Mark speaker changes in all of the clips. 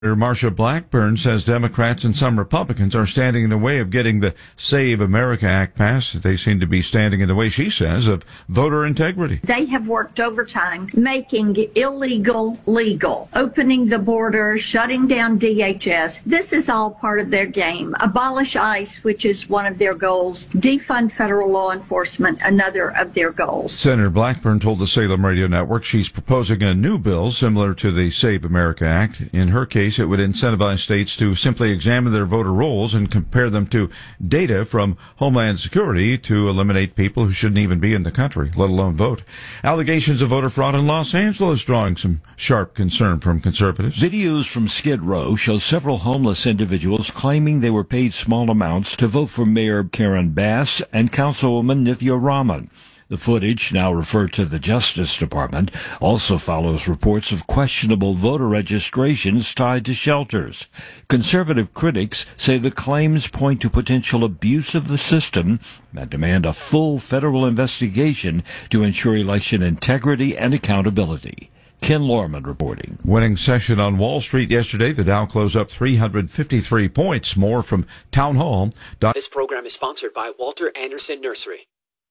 Speaker 1: Marsha Blackburn says Democrats and some Republicans are standing in the way of getting the Save America Act passed. They seem to be standing in the way, she says, of voter integrity.
Speaker 2: They have worked overtime, making illegal legal, opening the border, shutting down DHS. This is all part of their game. Abolish ICE, which is one of their goals. Defund federal law enforcement, another of their goals.
Speaker 1: Senator Blackburn told the Salem Radio Network she's proposing a new bill similar to the Save America Act. In her case, it would incentivize states to simply examine their voter rolls and compare them to data from Homeland Security to eliminate people who shouldn't even be in the country, let alone vote. Allegations of voter fraud in Los Angeles drawing some sharp concern from conservatives.
Speaker 3: Videos from Skid Row show several homeless individuals claiming they were paid small amounts to vote for Mayor Karen Bass and Councilwoman Nithya Raman. The footage, now referred to the Justice Department, also follows reports of questionable voter registrations tied to shelters. Conservative critics say the claims point to potential abuse of the system and demand a full federal investigation to ensure election integrity and accountability. Ken Lorman reporting.
Speaker 1: Winning session on Wall Street yesterday. The Dow closed up 353 points. More from Town Hall.
Speaker 4: This program is sponsored by Walter Anderson Nursery.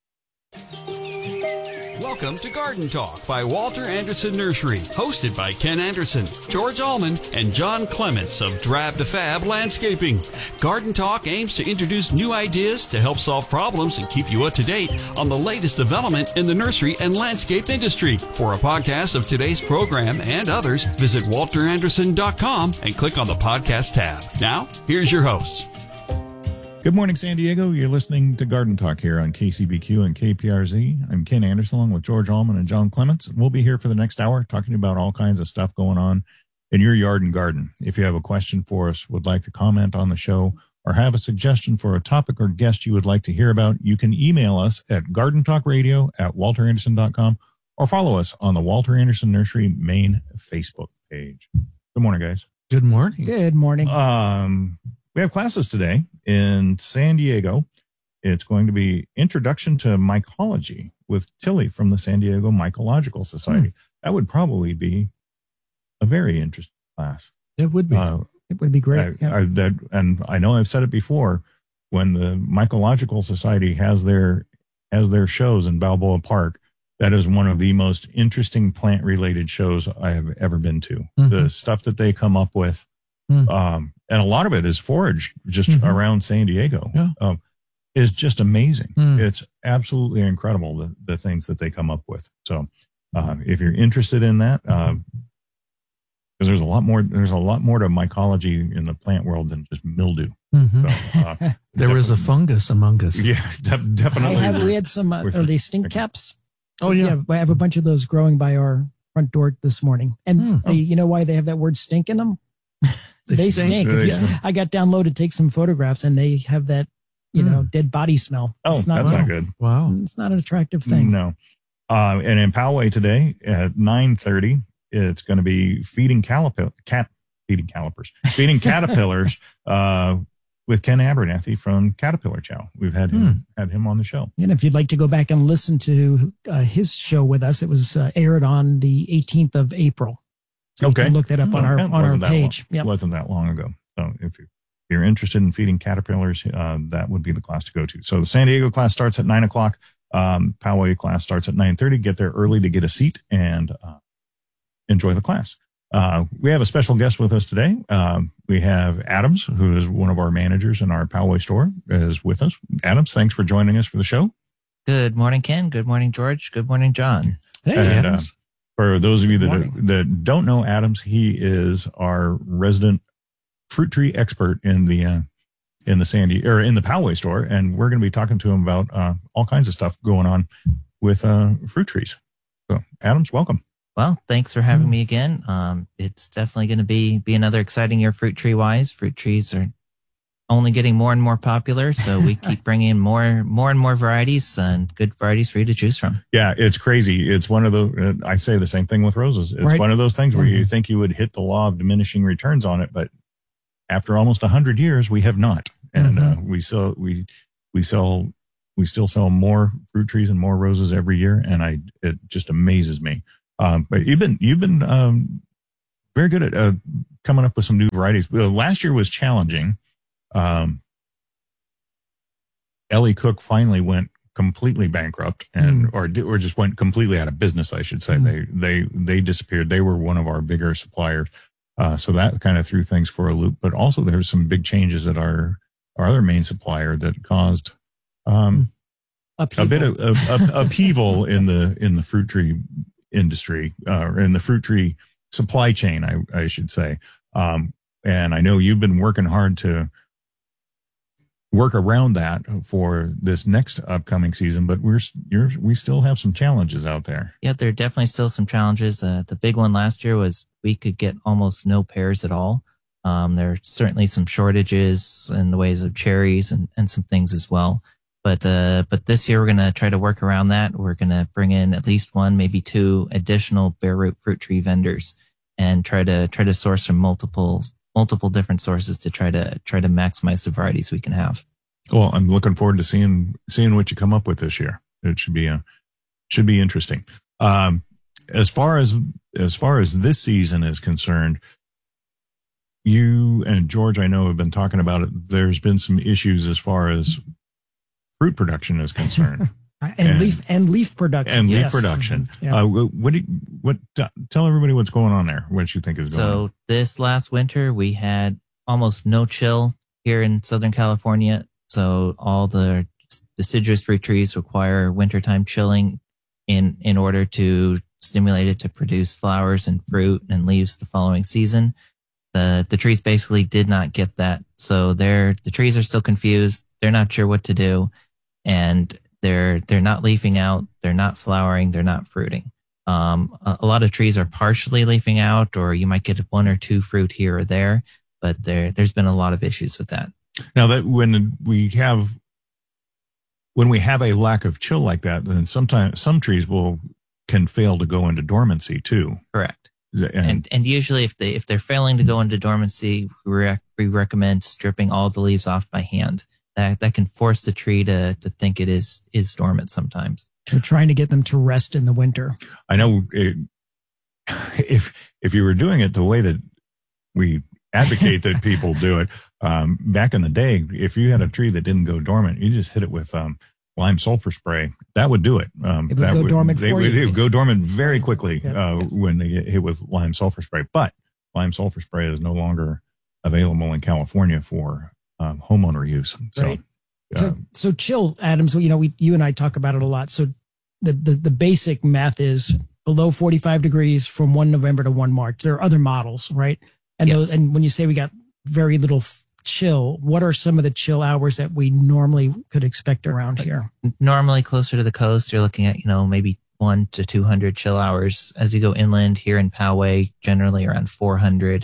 Speaker 5: Welcome to Garden Talk by Walter Anderson Nursery, hosted by Ken Anderson, George Allman, and John Clements of Drab to Fab Landscaping. Garden Talk aims to introduce new ideas to help solve problems and keep you up to date on the latest development in the nursery and landscape industry. For a podcast of today's program and others, visit walteranderson.com and click on the podcast tab. Now, here's your host.
Speaker 6: Good morning, San Diego. You're listening to Garden Talk here on KCBQ and KPRZ. I'm Ken Anderson along with George Allman and John Clements. We'll be here for the next hour talking about all kinds of stuff going on in your yard and garden. If you have a question for us, would like to comment on the show, or have a suggestion for a topic or guest you would like to hear about, you can email us at gardentalkradio@walteranderson.com or follow us on the Walter Anderson Nursery main Facebook page. Good morning, guys.
Speaker 7: Good morning.
Speaker 8: Good morning.
Speaker 6: We have classes today in San Diego. It's going to be Introduction to Mycology with Tilly from the San Diego Mycological Society. That would probably be a very interesting class.
Speaker 7: It would be.
Speaker 8: It would be great.
Speaker 6: And I know I've said it before, when the Mycological Society has their shows in Balboa Park, that is one of the most interesting plant-related shows I have ever been to. Mm-hmm. The stuff that they come up with, and a lot of it is foraged just around San Diego, is just amazing. It's absolutely incredible, the things that they come up with. So if you're interested in that, because there's a lot more to mycology in the plant world than just mildew. So,
Speaker 7: there is a fungus among us.
Speaker 6: Yeah, definitely.
Speaker 8: We had some, are they stink caps?
Speaker 7: Oh, yeah.
Speaker 8: I have a bunch of those growing by our front door this morning. And you know why they have that word stink in them? They stink. I got downloaded to take some photographs, and they have that, dead body smell.
Speaker 6: Oh, that's not good.
Speaker 7: Wow.
Speaker 8: It's not an attractive thing.
Speaker 6: No. And in Poway today at 9:30, it's going to be feeding caterpillars with Ken Abernathy from Caterpillar Chow. We've had him on the show.
Speaker 8: And if you'd like to go back and listen to his show with us, it was aired on the 18th of April. So you can look that up on our page.
Speaker 6: It wasn't that long ago. So if you're interested in feeding caterpillars, that would be the class to go to. So the San Diego class starts at 9 o'clock. Poway class starts at 9:30. Get there early to get a seat and enjoy the class. We have a special guest with us today. We have Adams, who is one of our managers in our Poway store, is with us. Adams, thanks for joining us for the show.
Speaker 9: Good morning, Ken. Good morning, George. Good morning, John.
Speaker 7: Hey, Adams.
Speaker 6: For those of you that don't know Adams, he is our resident fruit tree expert in the in the Poway store, and we're going to be talking to him about all kinds of stuff going on with fruit trees. So, Adams, welcome.
Speaker 9: Well, thanks for having me again. It's definitely going to be another exciting year fruit tree wise. Fruit trees are only getting more and more popular, so we keep bringing more and more varieties and good varieties for you to choose from.
Speaker 6: Yeah, it's crazy. It's one of the, I say the same thing with roses. It's one of those things where you think you would hit the law of diminishing returns on it, but after almost 100 years, we have not. And we still sell more fruit trees and more roses every year, and it just amazes me. But you've been very good at coming up with some new varieties. Last year was challenging. Ellie Cook finally went completely bankrupt or just went completely out of business, I should say. They disappeared. They were one of our bigger suppliers. So that kind of threw things for a loop, but also there's some big changes at our other main supplier that caused a bit of upheaval in the fruit tree industry, or in the fruit tree supply chain, I should say. And I know you've been working hard to work around that for this next upcoming season, but we still have some challenges out there.
Speaker 9: Yeah, there are definitely still some challenges. The big one last year was we could get almost no pears at all. There are certainly some shortages in the ways of cherries and some things as well. But this year we're going to try to work around that. We're going to bring in at least one, maybe two additional bare root fruit tree vendors and try to source from multiple different sources to try to maximize the varieties we can have.
Speaker 6: Well, I'm looking forward to seeing what you come up with this year. It should be interesting. As far as this season is concerned, you and George, I know, have been talking about it. There's been some issues as far as fruit production is concerned.
Speaker 8: and leaf production.
Speaker 6: And leaf production. Mm-hmm. Yeah. Tell everybody what's going on there, what you think is going on.
Speaker 9: So this last winter, we had almost no chill here in Southern California. So all the deciduous fruit trees require wintertime chilling in order to stimulate it to produce flowers and fruit and leaves the following season. The trees basically did not get that. So the trees are still confused. They're not sure what to do. And they're not leafing out. They're not flowering. They're not fruiting. A lot of trees are partially leafing out, or you might get one or two fruit here or there, but there's been a lot of issues with that.
Speaker 6: Now that when we have a lack of chill like that, then sometimes some trees can fail to go into dormancy too.
Speaker 9: Correct. And usually if they're failing to go into dormancy, we recommend stripping all the leaves off by hand. That can force the tree to think it is dormant sometimes.
Speaker 8: We're trying to get them to rest in the winter.
Speaker 6: I know if you were doing it the way that we advocate that people do it, back in the day, if you had a tree that didn't go dormant, you just hit it with lime sulfur spray. That would do it.
Speaker 8: It would go dormant
Speaker 6: It would go dormant very quickly when they get hit with lime sulfur spray. But lime sulfur spray is no longer available in California for homeowner use.
Speaker 8: Right. So chill, Adam. So you and I talk about it a lot. So the basic math is below 45 degrees from 1 November to 1 March. There are other models, right? And
Speaker 9: yes.
Speaker 8: and when you say we got very little chill, what are some of the chill hours that we normally could expect around here?
Speaker 9: Normally closer to the coast, you're looking at, maybe 100 to 200 chill hours. As you go inland here in Poway, generally around 400.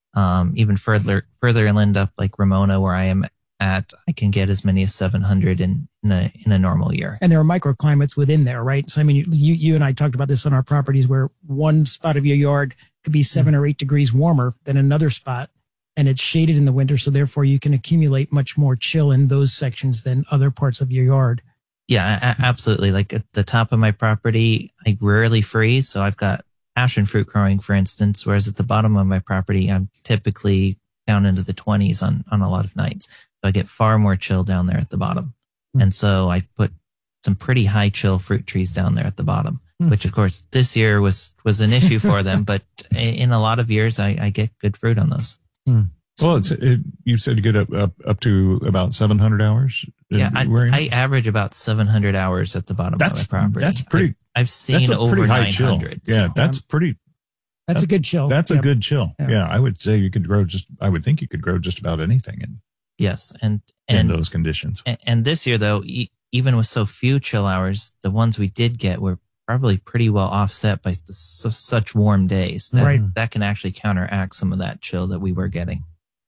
Speaker 9: Even further inland up like Ramona, where I am at, I can get as many as 700 in a normal year.
Speaker 8: And there are microclimates within there, right? So, I mean, you and I talked about this on our properties where one spot of your yard could be 7 or 8 degrees warmer than another spot, and it's shaded in the winter. So therefore you can accumulate much more chill in those sections than other parts of your yard.
Speaker 9: Yeah, absolutely. Like at the top of my property, I rarely freeze. So I've got passion fruit growing, for instance, whereas at the bottom of my property, I'm typically down into the 20s on a lot of nights. So I get far more chill down there at the bottom. And so I put some pretty high chill fruit trees down there at the bottom, which of course this year was an issue for them. But in a lot of years, I get good fruit on those.
Speaker 6: Well, you said you get up to about 700 hours.
Speaker 9: Yeah, I average about 700 hours at the bottom of my property.
Speaker 6: That's pretty.
Speaker 9: I've seen over 900.
Speaker 6: Yeah, that's pretty.
Speaker 8: That's a good chill.
Speaker 6: That's a good chill. Yeah, I would say I would think you could grow just about anything
Speaker 9: yes, and
Speaker 6: in those conditions.
Speaker 9: And this year, though, even with so few chill hours, the ones we did get were probably pretty well offset by such warm days that can actually counteract some of that chill that we were getting.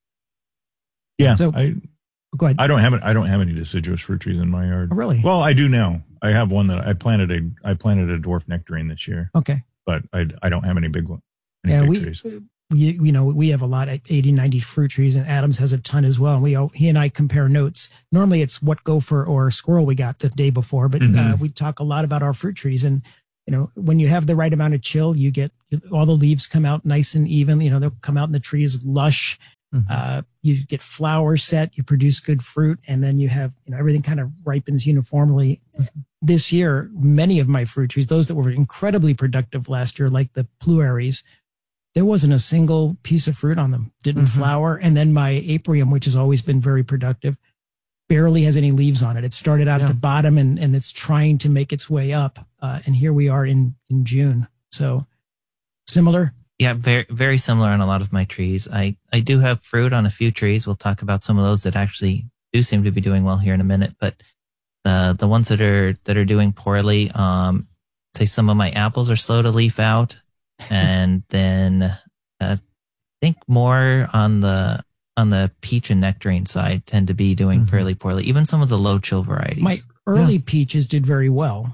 Speaker 6: Yeah,
Speaker 8: so, go ahead.
Speaker 6: I don't have any deciduous fruit trees in my yard.
Speaker 8: Oh, really?
Speaker 6: Well, I do now. I have one that I planted a dwarf nectarine this year.
Speaker 8: Okay,
Speaker 6: but I don't have any big one.
Speaker 8: Trees. We have a lot at 80, 90 fruit trees, and Adams has a ton as well. And he and I compare notes. Normally it's what gopher or squirrel we got the day before, but we talk a lot about our fruit trees. And when you have the right amount of chill, you get all the leaves come out nice and even. They'll come out and the tree is lush. Mm-hmm. You get flowers set, you produce good fruit, and then you have, everything kind of ripens uniformly. Mm-hmm. This year, many of my fruit trees, those that were incredibly productive last year, like the pluaries, there wasn't a single piece of fruit on them, didn't flower. And then my apiarium, which has always been very productive, barely has any leaves on it. It started out at the bottom and it's trying to make its way up. And here we are in June. So similar.
Speaker 9: Yeah, very, very similar on a lot of my trees. I do have fruit on a few trees. We'll talk about some of those that actually do seem to be doing well here in a minute. But the ones that are doing poorly, say some of my apples are slow to leaf out. And then I think more on the peach and nectarine side tend to be doing fairly poorly. Even some of the low chill varieties.
Speaker 8: My early peaches did very well.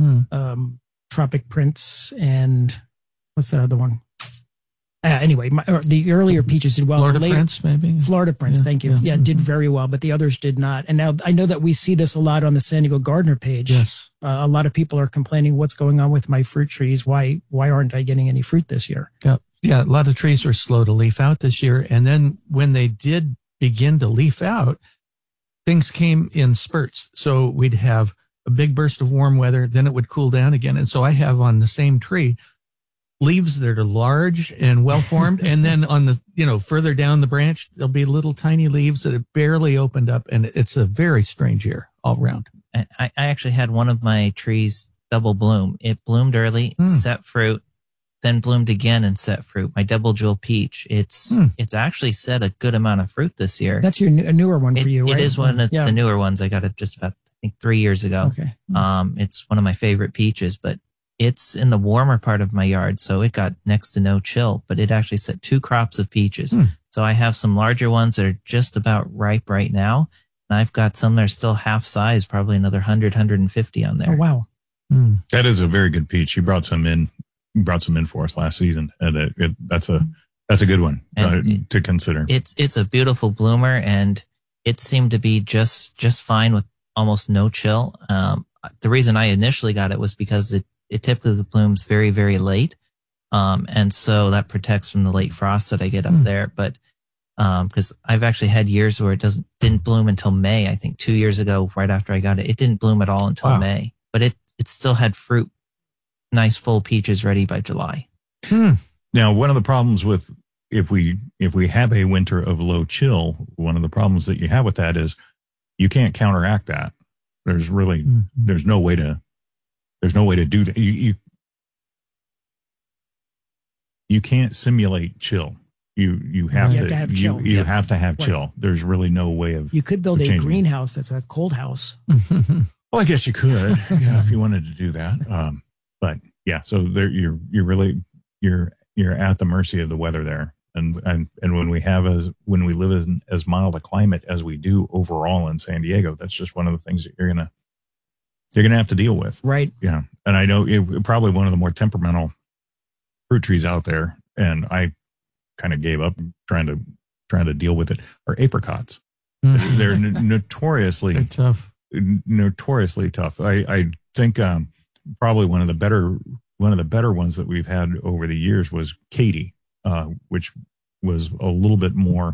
Speaker 8: Tropic Prince and what's that other one? Anyway, the earlier peaches did well.
Speaker 7: Florida Prince, maybe?
Speaker 8: Florida Prince, thank you. Yeah, did very well, but the others did not. And now I know that we see this a lot on the San Diego Gardener page.
Speaker 7: Yes.
Speaker 8: A lot of people are complaining, what's going on with my fruit trees? Why aren't I getting any fruit this year?
Speaker 7: Yeah, a lot of trees were slow to leaf out this year. And then when they did begin to leaf out, things came in spurts. So we'd have a big burst of warm weather, then it would cool down again. And so I have on the same tree leaves that are large and well formed, and then on the further down the branch there'll be little tiny leaves that have barely opened up, and it's a very strange year all around.
Speaker 9: I actually had one of my trees double bloom. It bloomed early, set fruit, then bloomed again and set fruit. My double jewel peach, it's actually set a good amount of fruit this year.
Speaker 8: That's a newer one for you, right?
Speaker 9: It is one of the newer ones. I got it just about, I think, 3 years ago.
Speaker 8: Okay.
Speaker 9: It's one of my favorite peaches, but it's in the warmer part of my yard, so it got next to no chill, but it actually set 2 crops of peaches. So I have some larger ones that are just about ripe right now, and I've got some that are still half size, probably another 100, 150 on there.
Speaker 8: Oh, wow.
Speaker 6: That is a very good peach. You brought some in for us last season, and that's a good one to consider.
Speaker 9: It's a beautiful bloomer, and it seemed to be just fine with almost no chill. The reason I initially got it was because it typically blooms very, very late. And so that protects from the late frost that I get up there. But, cause I've actually had years where it didn't bloom until May. I think 2 years ago, right after I got it, it didn't bloom at all until May, but it still had fruit, nice full peaches ready by July.
Speaker 6: Now, one of the problems with, if we have a winter of low chill, one of the problems that you have with that is you can't counteract that. There's really, there's no way to do that. You can't simulate chill. You have to have chill. You have to have chill. There's really no way of.
Speaker 8: You could build a greenhouse that's a cold house.
Speaker 6: Well, I guess you could, if you wanted to do that. But yeah, so there you're at the mercy of the weather there. And when we live in as mild a climate as we do overall in San Diego, that's just one of the things that you're gonna have to deal with.
Speaker 8: Right.
Speaker 6: Yeah. And I know probably one of the more temperamental fruit trees out there, and I kind of gave up trying to deal with it, are apricots. They're notoriously
Speaker 7: tough.
Speaker 6: Notoriously tough. I think probably one of the better ones that we've had over the years was Katie, which was a little bit more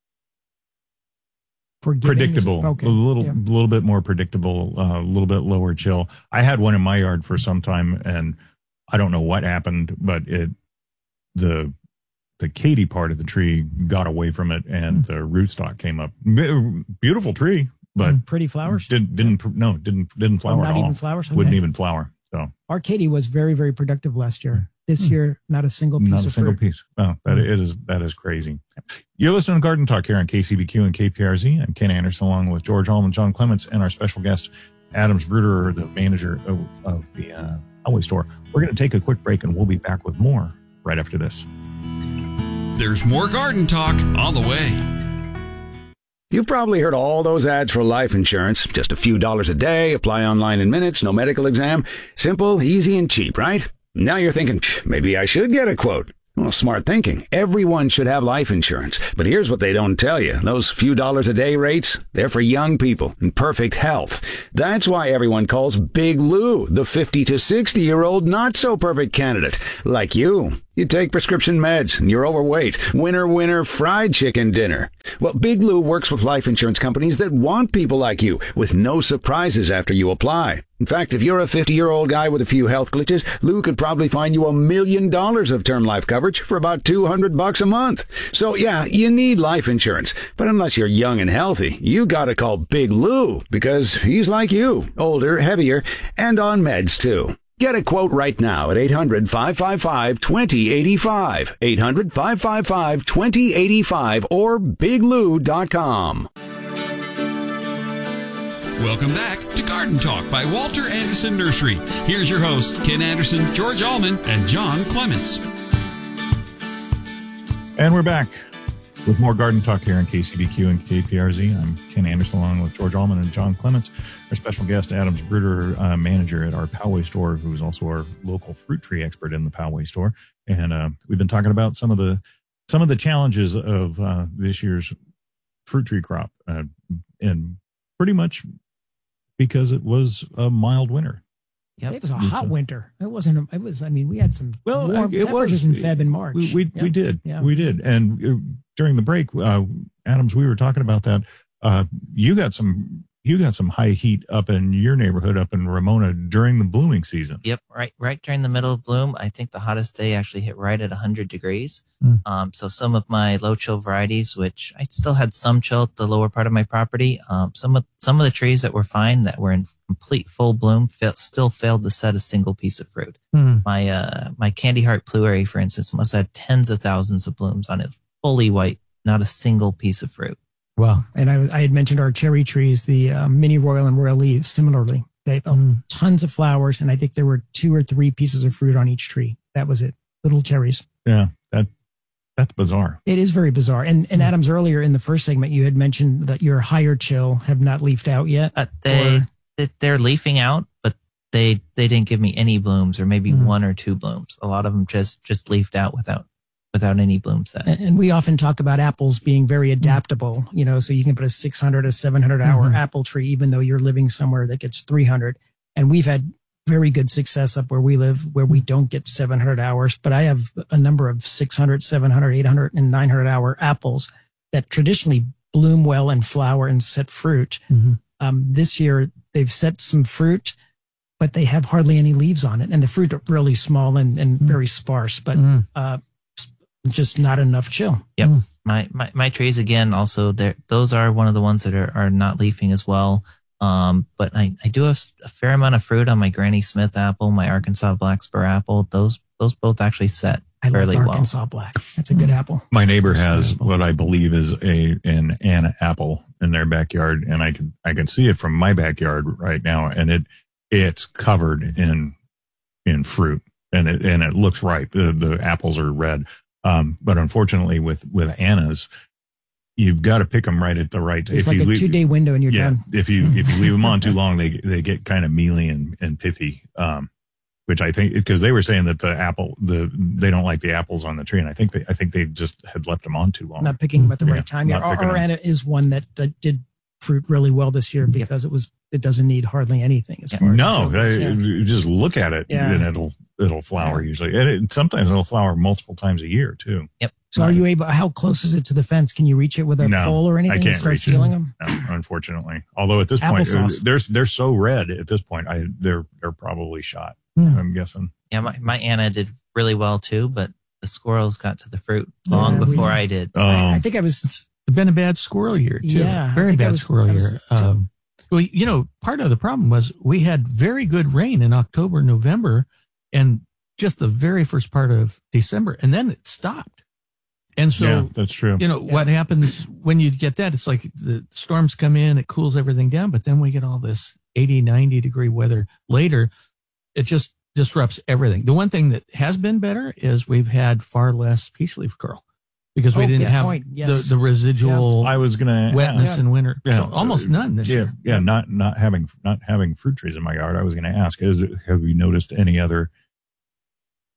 Speaker 6: predictable, a little bit more predictable, a little bit lower chill. I had one in my yard for some time, and I don't know what happened, but the Katie part of the tree got away from it, and the rootstock came up. Beautiful tree, but
Speaker 8: pretty flowers.
Speaker 6: Didn't flower at all.
Speaker 8: Not even flowers. Okay.
Speaker 6: Wouldn't even flower. So
Speaker 8: our Katie was very, very productive last year. This year, not a single piece.
Speaker 6: Not a single piece. Oh, that is crazy. You're listening to Garden Talk here on KCBQ and KPRZ. I'm Ken Anderson, along with George Allman, John Clements, and our special guest, Adams Bruder, the manager of the Alway store. We're going to take a quick break, and we'll be back with more right after this.
Speaker 5: There's more Garden Talk on the way.
Speaker 10: You've probably heard all those ads for life insurance. Just a few dollars a day, apply online in minutes, no medical exam. Simple, easy, and cheap, right? Now you're thinking, maybe I should get a quote. Well, smart thinking. Everyone should have life insurance. But here's what they don't tell you. Those few dollars a day rates, they're for young people in perfect health. That's why everyone calls Big Lou the 50 to 60-year-old not-so-perfect candidate. Like you. You take prescription meds and you're overweight. Winner, fried chicken dinner. Well, Big Lou works with life insurance companies that want people like you with no surprises after you apply. In fact, if you're a 50-year-old guy with a few health glitches, Lou could probably find you $1 million of term life coverage for about $200 a month. So yeah, you need life insurance. But unless you're young and healthy, you gotta call Big Lou because he's like you, older, heavier, and on meds too. Get a quote right now at 800-555-2085, 800-555-2085, or biglou.com.
Speaker 5: Welcome back to Garden Talk by Walter Anderson Nursery. Here's your hosts, Ken Anderson, George Allman, and John Clements.
Speaker 6: And we're back with more Garden Talk here on KCBQ and KPRZ. I'm Ken Anderson along with George Allman and John Clements. Our special guest, Adams Bruder, manager at our Poway store, who's also our local fruit tree expert in the Poway store. And we've been talking about some of the challenges of this year's fruit tree crop, and pretty much because it was a mild winter.
Speaker 8: Yep. It was a hot winter. It wasn't. It was. I mean, we had some warm temperatures in Feb and March.
Speaker 6: We did. And during the break, Adams, we were talking about that. You got some high heat up in your neighborhood, up in Ramona, during the blooming season.
Speaker 9: Yep, right during the middle of bloom. I think the hottest day actually hit right at 100 degrees. So some of my low chill varieties, which I still had some chill at the lower part of my property, some of the trees that were fine, that were in complete full bloom, still failed to set a single piece of fruit. My Candy Heart Pluary, for instance, must have had tens of thousands of blooms on it, fully white, not a single piece of fruit.
Speaker 8: Wow. And I had mentioned our cherry trees, the Mini Royal and Royal Leaves. Similarly, they have tons of flowers, and I think there were 2 or 3 pieces of fruit on each tree. That was it. Little cherries.
Speaker 6: Yeah, that's bizarre.
Speaker 8: It is very bizarre. And Adams, earlier in the first segment, you had mentioned that your higher chill have not leafed out yet.
Speaker 9: They're leafing out, but they didn't give me any blooms, or maybe 1 or 2 blooms. A lot of them just leafed out without any bloom set.
Speaker 8: And we often talk about apples being very adaptable, so you can put a 600, a 700 hour apple tree, even though you're living somewhere that gets 300. And we've had very good success up where we live, where we don't get 700 hours, but I have a number of 600, 700, 800, and 900 hour apples that traditionally bloom well and flower and set fruit. This year they've set some fruit, but they have hardly any leaves on it. And the fruit are really small and very sparse, but, just not enough chill.
Speaker 9: Yep. My trees, again, also, those are one of the ones that are not leafing as well. But I do have a fair amount of fruit on my Granny Smith apple, my Arkansas Black Spur apple. Those both actually set fairly well.
Speaker 8: Arkansas Black. That's a good apple.
Speaker 6: My neighbor has what I believe is an Anna apple in their backyard, and I can see it from my backyard right now, and it's covered in fruit, and it looks ripe. The apples are red. But unfortunately with Anna's, you've got to pick them right at the right.
Speaker 8: It's like a 2-day window and you're done.
Speaker 6: If you leave them on too long, they get kind of mealy and pithy. Which I think, because they were saying that they don't like the apples on the tree, and I think they just had left them on too long.
Speaker 8: Not picking them at the right time. Yeah, our Anna is one that did fruit really well this year because it doesn't need hardly anything.
Speaker 6: Just look at it and it'll flower usually. And sometimes it'll flower multiple times a year too.
Speaker 9: Yep.
Speaker 8: So are you able, how close is it to the fence? Can you reach it with a pole or anything?
Speaker 6: I can't
Speaker 8: and start
Speaker 6: reach
Speaker 8: stealing them?
Speaker 6: No, unfortunately. Although at this point, they're so red at this point, they're probably shot. I'm guessing.
Speaker 9: Yeah, my Anna did really well too, but the squirrels got to the fruit long before I did.
Speaker 8: So I think it's
Speaker 7: been a bad squirrel year too.
Speaker 8: Yeah,
Speaker 7: very bad squirrel year. Well, part of the problem was we had very good rain in October, November, and just the very first part of December, and then it stopped. And so
Speaker 6: that's true.
Speaker 7: What happens when you get that? It's like the storms come in, it cools everything down, but then we get all this 80, 90 degree weather later. It just disrupts everything. The one thing that has been better is we've had far less peach leaf curl because we didn't have the residual
Speaker 6: I was gonna
Speaker 7: wetness in winter. So almost none this year.
Speaker 6: Yeah, not having fruit trees in my yard. I was going to ask, have you noticed any other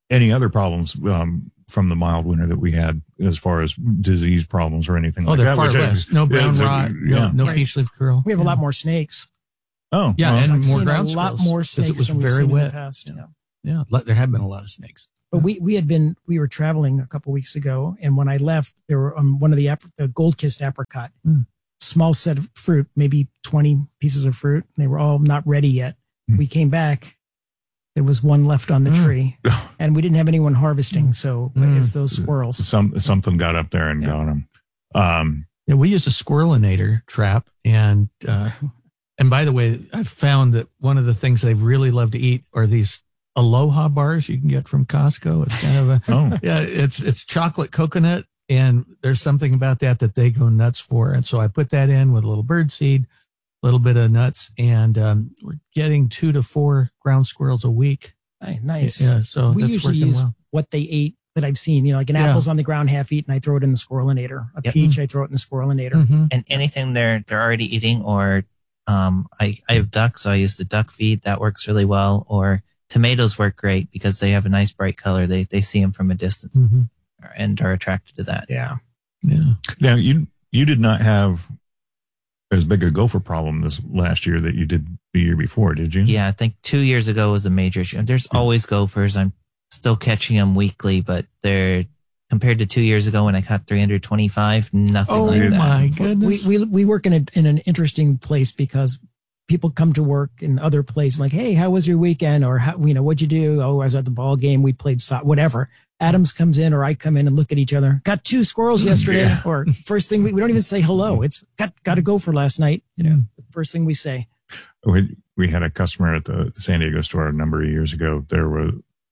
Speaker 6: any other problems from the mild winter that we had as far as disease problems or anything like that?
Speaker 7: They're far less. No brown rot, no peach leaf curl.
Speaker 8: We have a lot more snakes.
Speaker 6: Oh,
Speaker 7: yeah,
Speaker 6: well,
Speaker 7: and more ground
Speaker 8: a lot
Speaker 7: squirrels,
Speaker 8: more snakes
Speaker 7: because it was
Speaker 8: than we've
Speaker 7: very
Speaker 8: seen
Speaker 7: wet.
Speaker 8: in the past.
Speaker 7: Yeah, there have been a lot of snakes.
Speaker 8: But we were traveling a couple weeks ago, and when I left, there were one of the gold kissed apricot, small set of fruit, maybe 20 pieces of fruit. They were all not ready yet. We came back. There was one left on the tree, and we didn't have anyone harvesting. So it's those squirrels.
Speaker 6: Something got up there and got them.
Speaker 7: Yeah, we use a squirrelinator trap, and by the way, I've found that one of the things they really love to eat are these Aloha bars you can get from Costco. It's kind of it's chocolate coconut, and there's something about that they go nuts for. And so I put that in with a little bird seed, a little bit of nuts, and we're getting 2 to 4 ground squirrels a week.
Speaker 8: Hey, nice.
Speaker 7: Yeah, so
Speaker 8: we
Speaker 7: that's
Speaker 8: usually
Speaker 7: working
Speaker 8: use
Speaker 7: well.
Speaker 8: what they ate that I've seen. Like an apple's on the ground half eaten, I throw it in the squirrelinator. A peach, I throw it in the squirrelinator.
Speaker 9: And anything they're already eating, or I have ducks, so I use the duck feed. That works really well. Or tomatoes work great because they have a nice bright color. They see them from a distance and are attracted to that.
Speaker 8: Yeah.
Speaker 6: Now you did not have as big a gopher problem this last year that you did the year before, did you?
Speaker 9: Yeah, I think 2 years ago was a major issue. There's always gophers. I'm still catching them weekly, but they're compared to 2 years ago when I caught 325, nothing like that.
Speaker 7: Oh my goodness.
Speaker 8: We work in an interesting place because people come to work in other places like, hey, how was your weekend? Or what'd you do? Oh, I was at the ball game. We played whatever. Adams comes in or I come in and look at each other. Got 2 squirrels yesterday. Or first thing, we don't even say hello. It's got a gopher last night. The first thing we say.
Speaker 6: We had a customer at the San Diego store a number of years ago. There was,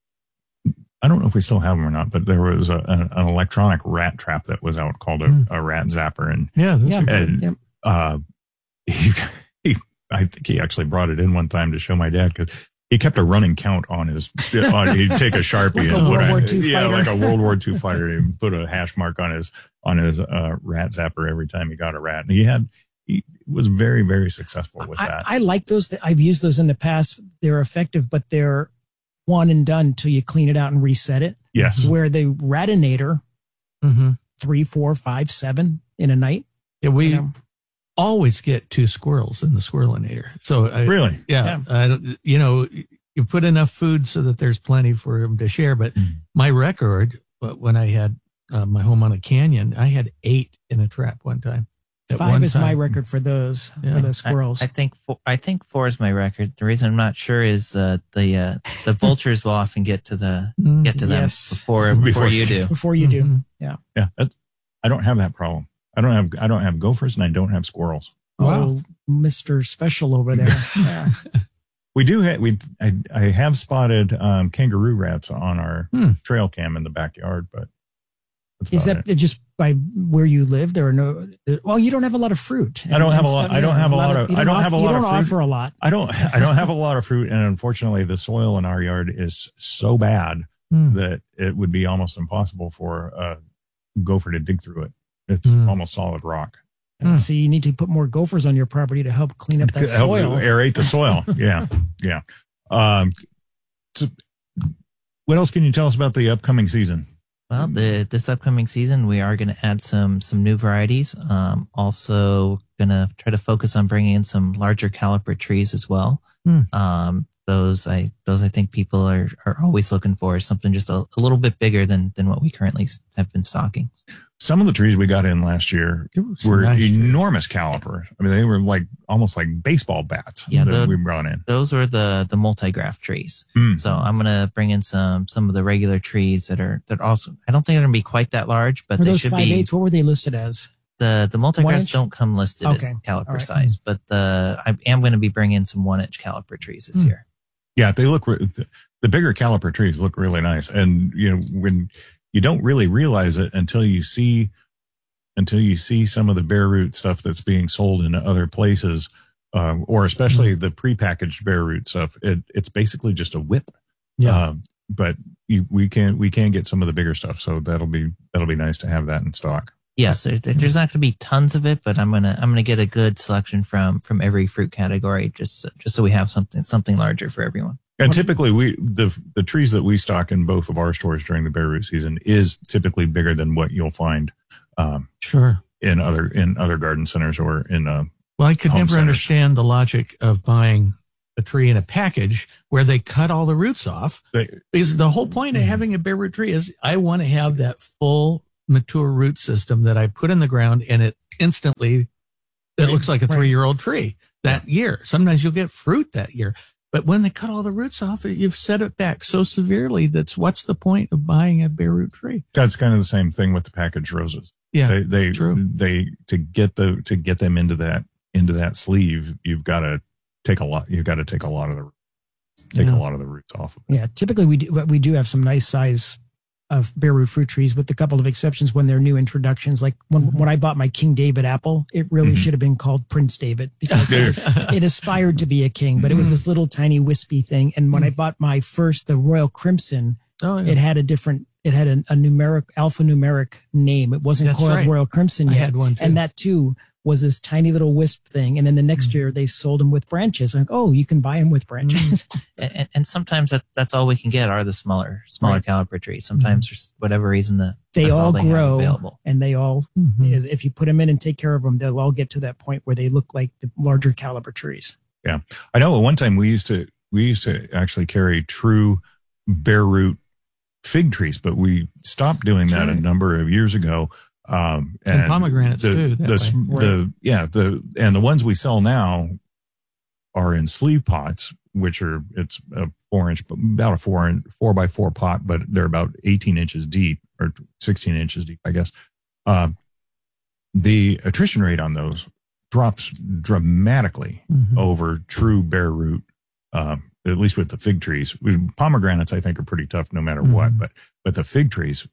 Speaker 6: I don't know if we still have them or not, but there was an electronic rat trap that was out called a rat zapper. And I think he actually brought it in one time to show my dad because he kept a running count on his. He'd take a Sharpie and put like a World War II fighter. He'd put a hash mark on his rat zapper every time he got a rat. And he was very, very successful with that.
Speaker 8: I like those. I've used those in the past. They're effective, but they're one and done until you clean it out and reset it.
Speaker 6: Yes.
Speaker 8: Where the Ratinator, 3, 4, 5, 7 in a night.
Speaker 7: Yeah, we always get 2 squirrels in the squirrelinator. So
Speaker 6: really,
Speaker 7: you put enough food so that there's plenty for them to share. But my record, when I had my home on a canyon, I had 8 in a trap one time.
Speaker 8: 5 is my record for those for the squirrels.
Speaker 9: I think 4 is my record. The reason I'm not sure is the vultures will often get to them before you do.
Speaker 8: Before you do, yeah.
Speaker 6: I don't have that problem. I don't have gophers and I don't have squirrels.
Speaker 8: Oh, Mr. Special over there. Yeah.
Speaker 6: We do I have spotted kangaroo rats on our trail cam in the backyard, but
Speaker 8: is that just by where you live? There are no. Well, you don't have a lot of fruit.
Speaker 6: I don't have a lot. I don't have a lot of. I don't have a lot of fruit.
Speaker 8: You don't offer a lot.
Speaker 6: I don't have a lot of fruit, and unfortunately, the soil in our yard is so bad that it would be almost impossible for a gopher to dig through it. It's almost solid rock.
Speaker 8: So you need to put more gophers on your property to help clean up that soil.
Speaker 6: Aerate the soil. Yeah. So what else can you tell us about the upcoming season?
Speaker 9: Well, this upcoming season, we are going to add some new varieties. Also going to try to focus on bringing in some larger caliper trees as well. Those I think people are always looking for, something just a little bit bigger than what we currently have been stocking.
Speaker 6: Some of the trees we got in last year were enormous caliper. I mean, they were almost like baseball bats that we brought in.
Speaker 9: Those were the multi-graft trees. So I'm going to bring in some of the regular trees that also, I don't think they're going to be quite that large, but they should be.
Speaker 8: 5/8, what were they listed as?
Speaker 9: The multi-grafts don't come listed as caliper size, but I am going to be bringing some 1-inch caliper trees this year.
Speaker 6: Yeah, they look, the bigger caliper trees look really nice. And, when you don't really realize it until you see some of the bare root stuff that's being sold in other places, or especially the prepackaged bare root stuff, it's basically just a whip.
Speaker 7: Yeah.
Speaker 6: But we can get some of the bigger stuff. So that'll be nice to have that in stock.
Speaker 9: Yes, there's not going to be tons of it, but I'm gonna get a good selection from every fruit category, just so we have something larger for everyone.
Speaker 6: And typically the trees that we stock in both of our stores during the bare root season is typically bigger than what you'll find in other garden centers or in
Speaker 7: well, I could never
Speaker 6: centers.
Speaker 7: Understand the logic of buying a tree in a package where they cut all the roots off. Because the whole point of having a bare root tree is I want to have that full mature root system that I put in the ground and it instantly, it looks like a 3-year-old tree that year. Sometimes you'll get fruit that year. But when they cut all the roots off, you've set it back so severely that's what's the point of buying a bare root tree?
Speaker 6: That's kind of the same thing with the packaged roses.
Speaker 7: Yeah,
Speaker 6: true. To get them into that sleeve, you've got to take a lot. You've got to take a lot of the roots off of it.
Speaker 8: Yeah, typically we do have some nice size of bare root fruit trees, with a couple of exceptions when they're new introductions. Like when I bought my King David apple, it really should have been called Prince David because it aspired to be a king, but it was this little tiny wispy thing. And when I bought the Royal Crimson, it had a alphanumeric name. It wasn't called Royal Crimson yet.
Speaker 7: I had one too.
Speaker 8: And that too was this tiny little wisp thing. And then the next year they sold them with branches. Like, oh, you can buy them with branches.
Speaker 9: And sometimes that's all we can get are the smaller caliber trees. Sometimes for whatever reason
Speaker 8: they all grow
Speaker 9: available.
Speaker 8: And they all, if you put them in and take care of them, they'll all get to that point where they look like the larger caliber trees.
Speaker 6: Yeah. I know at one time we used to actually carry true bare root fig trees, but we stopped doing that a number of years ago.
Speaker 7: And pomegranates too.
Speaker 6: The ones we sell now are in sleeve pots, it's a 4-inch, about a 4 by 4 pot, but they're about 18 inches deep or 16 inches deep, I guess. The attrition rate on those drops dramatically over true bare root, at least with the fig trees. Pomegranates, I think, are pretty tough no matter what, but the fig trees,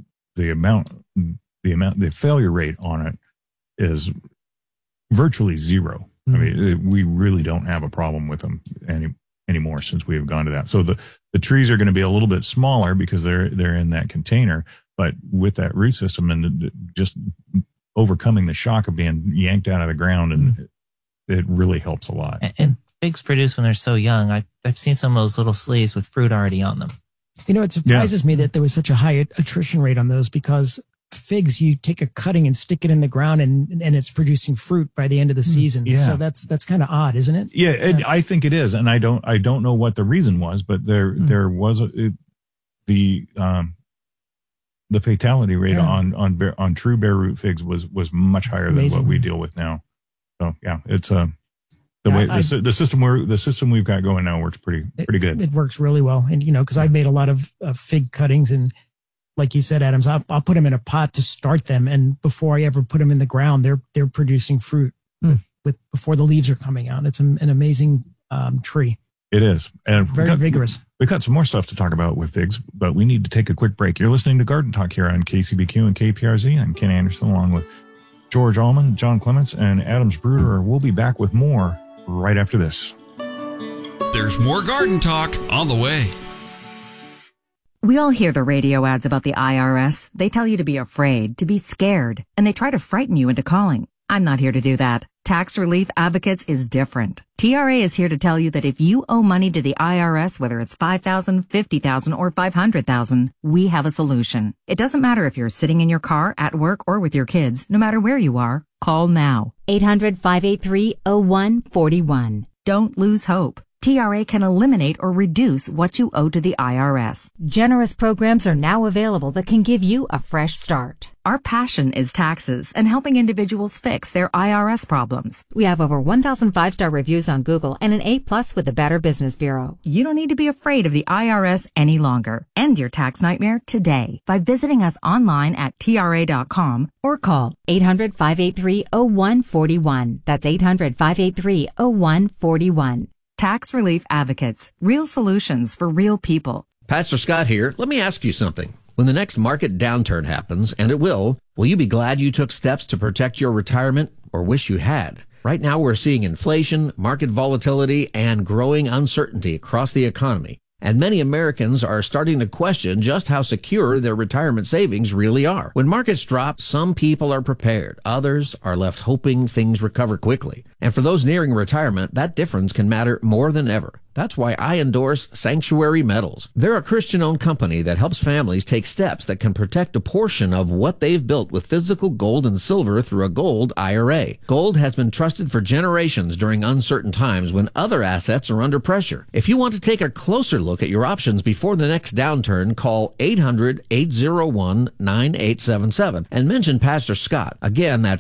Speaker 6: the failure rate on it is virtually zero. I mean, we really don't have a problem with them anymore since we have gone to that. So the trees are going to be a little bit smaller because they're in that container, but with that root system and just overcoming the shock of being yanked out of the ground, and it really helps a lot.
Speaker 9: And figs produce when they're so young. I've seen some of those little sleeves with fruit already on them.
Speaker 8: You know, it surprises me that there was such a high attrition rate on those, because figs, you take a cutting and stick it in the ground and it's producing fruit by the end of the season.
Speaker 6: Yeah.
Speaker 8: So that's kind of odd, isn't it?
Speaker 6: Yeah, I think it is. And I don't know what the reason was, but there was the fatality rate on true bare root figs was much higher than what we deal with now. So yeah, it's the system we've got going now works pretty good.
Speaker 8: It works really well. And because I've made a lot of fig cuttings, and like you said, Adams, I'll put them in a pot to start them, and before I ever put them in the ground, they're producing fruit before the leaves are coming out. It's an amazing tree.
Speaker 6: It is, and
Speaker 8: very vigorous.
Speaker 6: We've got some more stuff to talk about with figs, but we need to take a quick break. You're listening to Garden Talk here on KCBQ and KPRZ. I'm Ken Anderson, along with George Allman, John Clements, and Adams Bruder. We'll be back with more right after this.
Speaker 5: There's more Garden Talk on the way.
Speaker 11: We all hear the radio ads about the IRS. They tell you to be afraid, to be scared, and they try to frighten you into calling. I'm not here to do that. Tax Relief Advocates is different. TRA is here to tell you that if you owe money to the IRS, whether it's $5,000, $50,000, or $500,000, we have a solution. It doesn't matter if you're sitting in your car, at work, or with your kids. No matter where you are, call now. 800-583-0141. Don't lose hope. TRA can eliminate or reduce what you owe to the IRS.
Speaker 12: Generous programs are now available that can give you a fresh start.
Speaker 11: Our passion is taxes and helping individuals fix their IRS problems.
Speaker 12: We have over 1,000 5-star reviews on Google and an A+ with the Better Business Bureau.
Speaker 11: You don't need to be afraid of the IRS any longer. End your tax nightmare today by visiting us online at TRA.com or call
Speaker 12: 800-583-0141. That's 800-583-0141.
Speaker 11: Tax Relief Advocates. Real solutions for real people.
Speaker 13: Pastor Scott here. Let me ask you something. When the next market downturn happens, and it will you be glad you took steps to protect your retirement, or wish you had? Right now we're seeing inflation, market volatility, and growing uncertainty across the economy. And many Americans are starting to question just how secure their retirement savings really are. When markets drop, some people are prepared. Others are left hoping things recover quickly. And for those nearing retirement, that difference can matter more than ever. That's why I endorse Sanctuary Metals. They're a Christian-owned company that helps families take steps that can protect a portion of what they've built with physical gold and silver through a gold IRA. Gold has been trusted for generations during uncertain times when other assets are under pressure. If you want to take a closer look at your options before the next downturn, call 800-801-9877 and mention Pastor Scott. Again, that's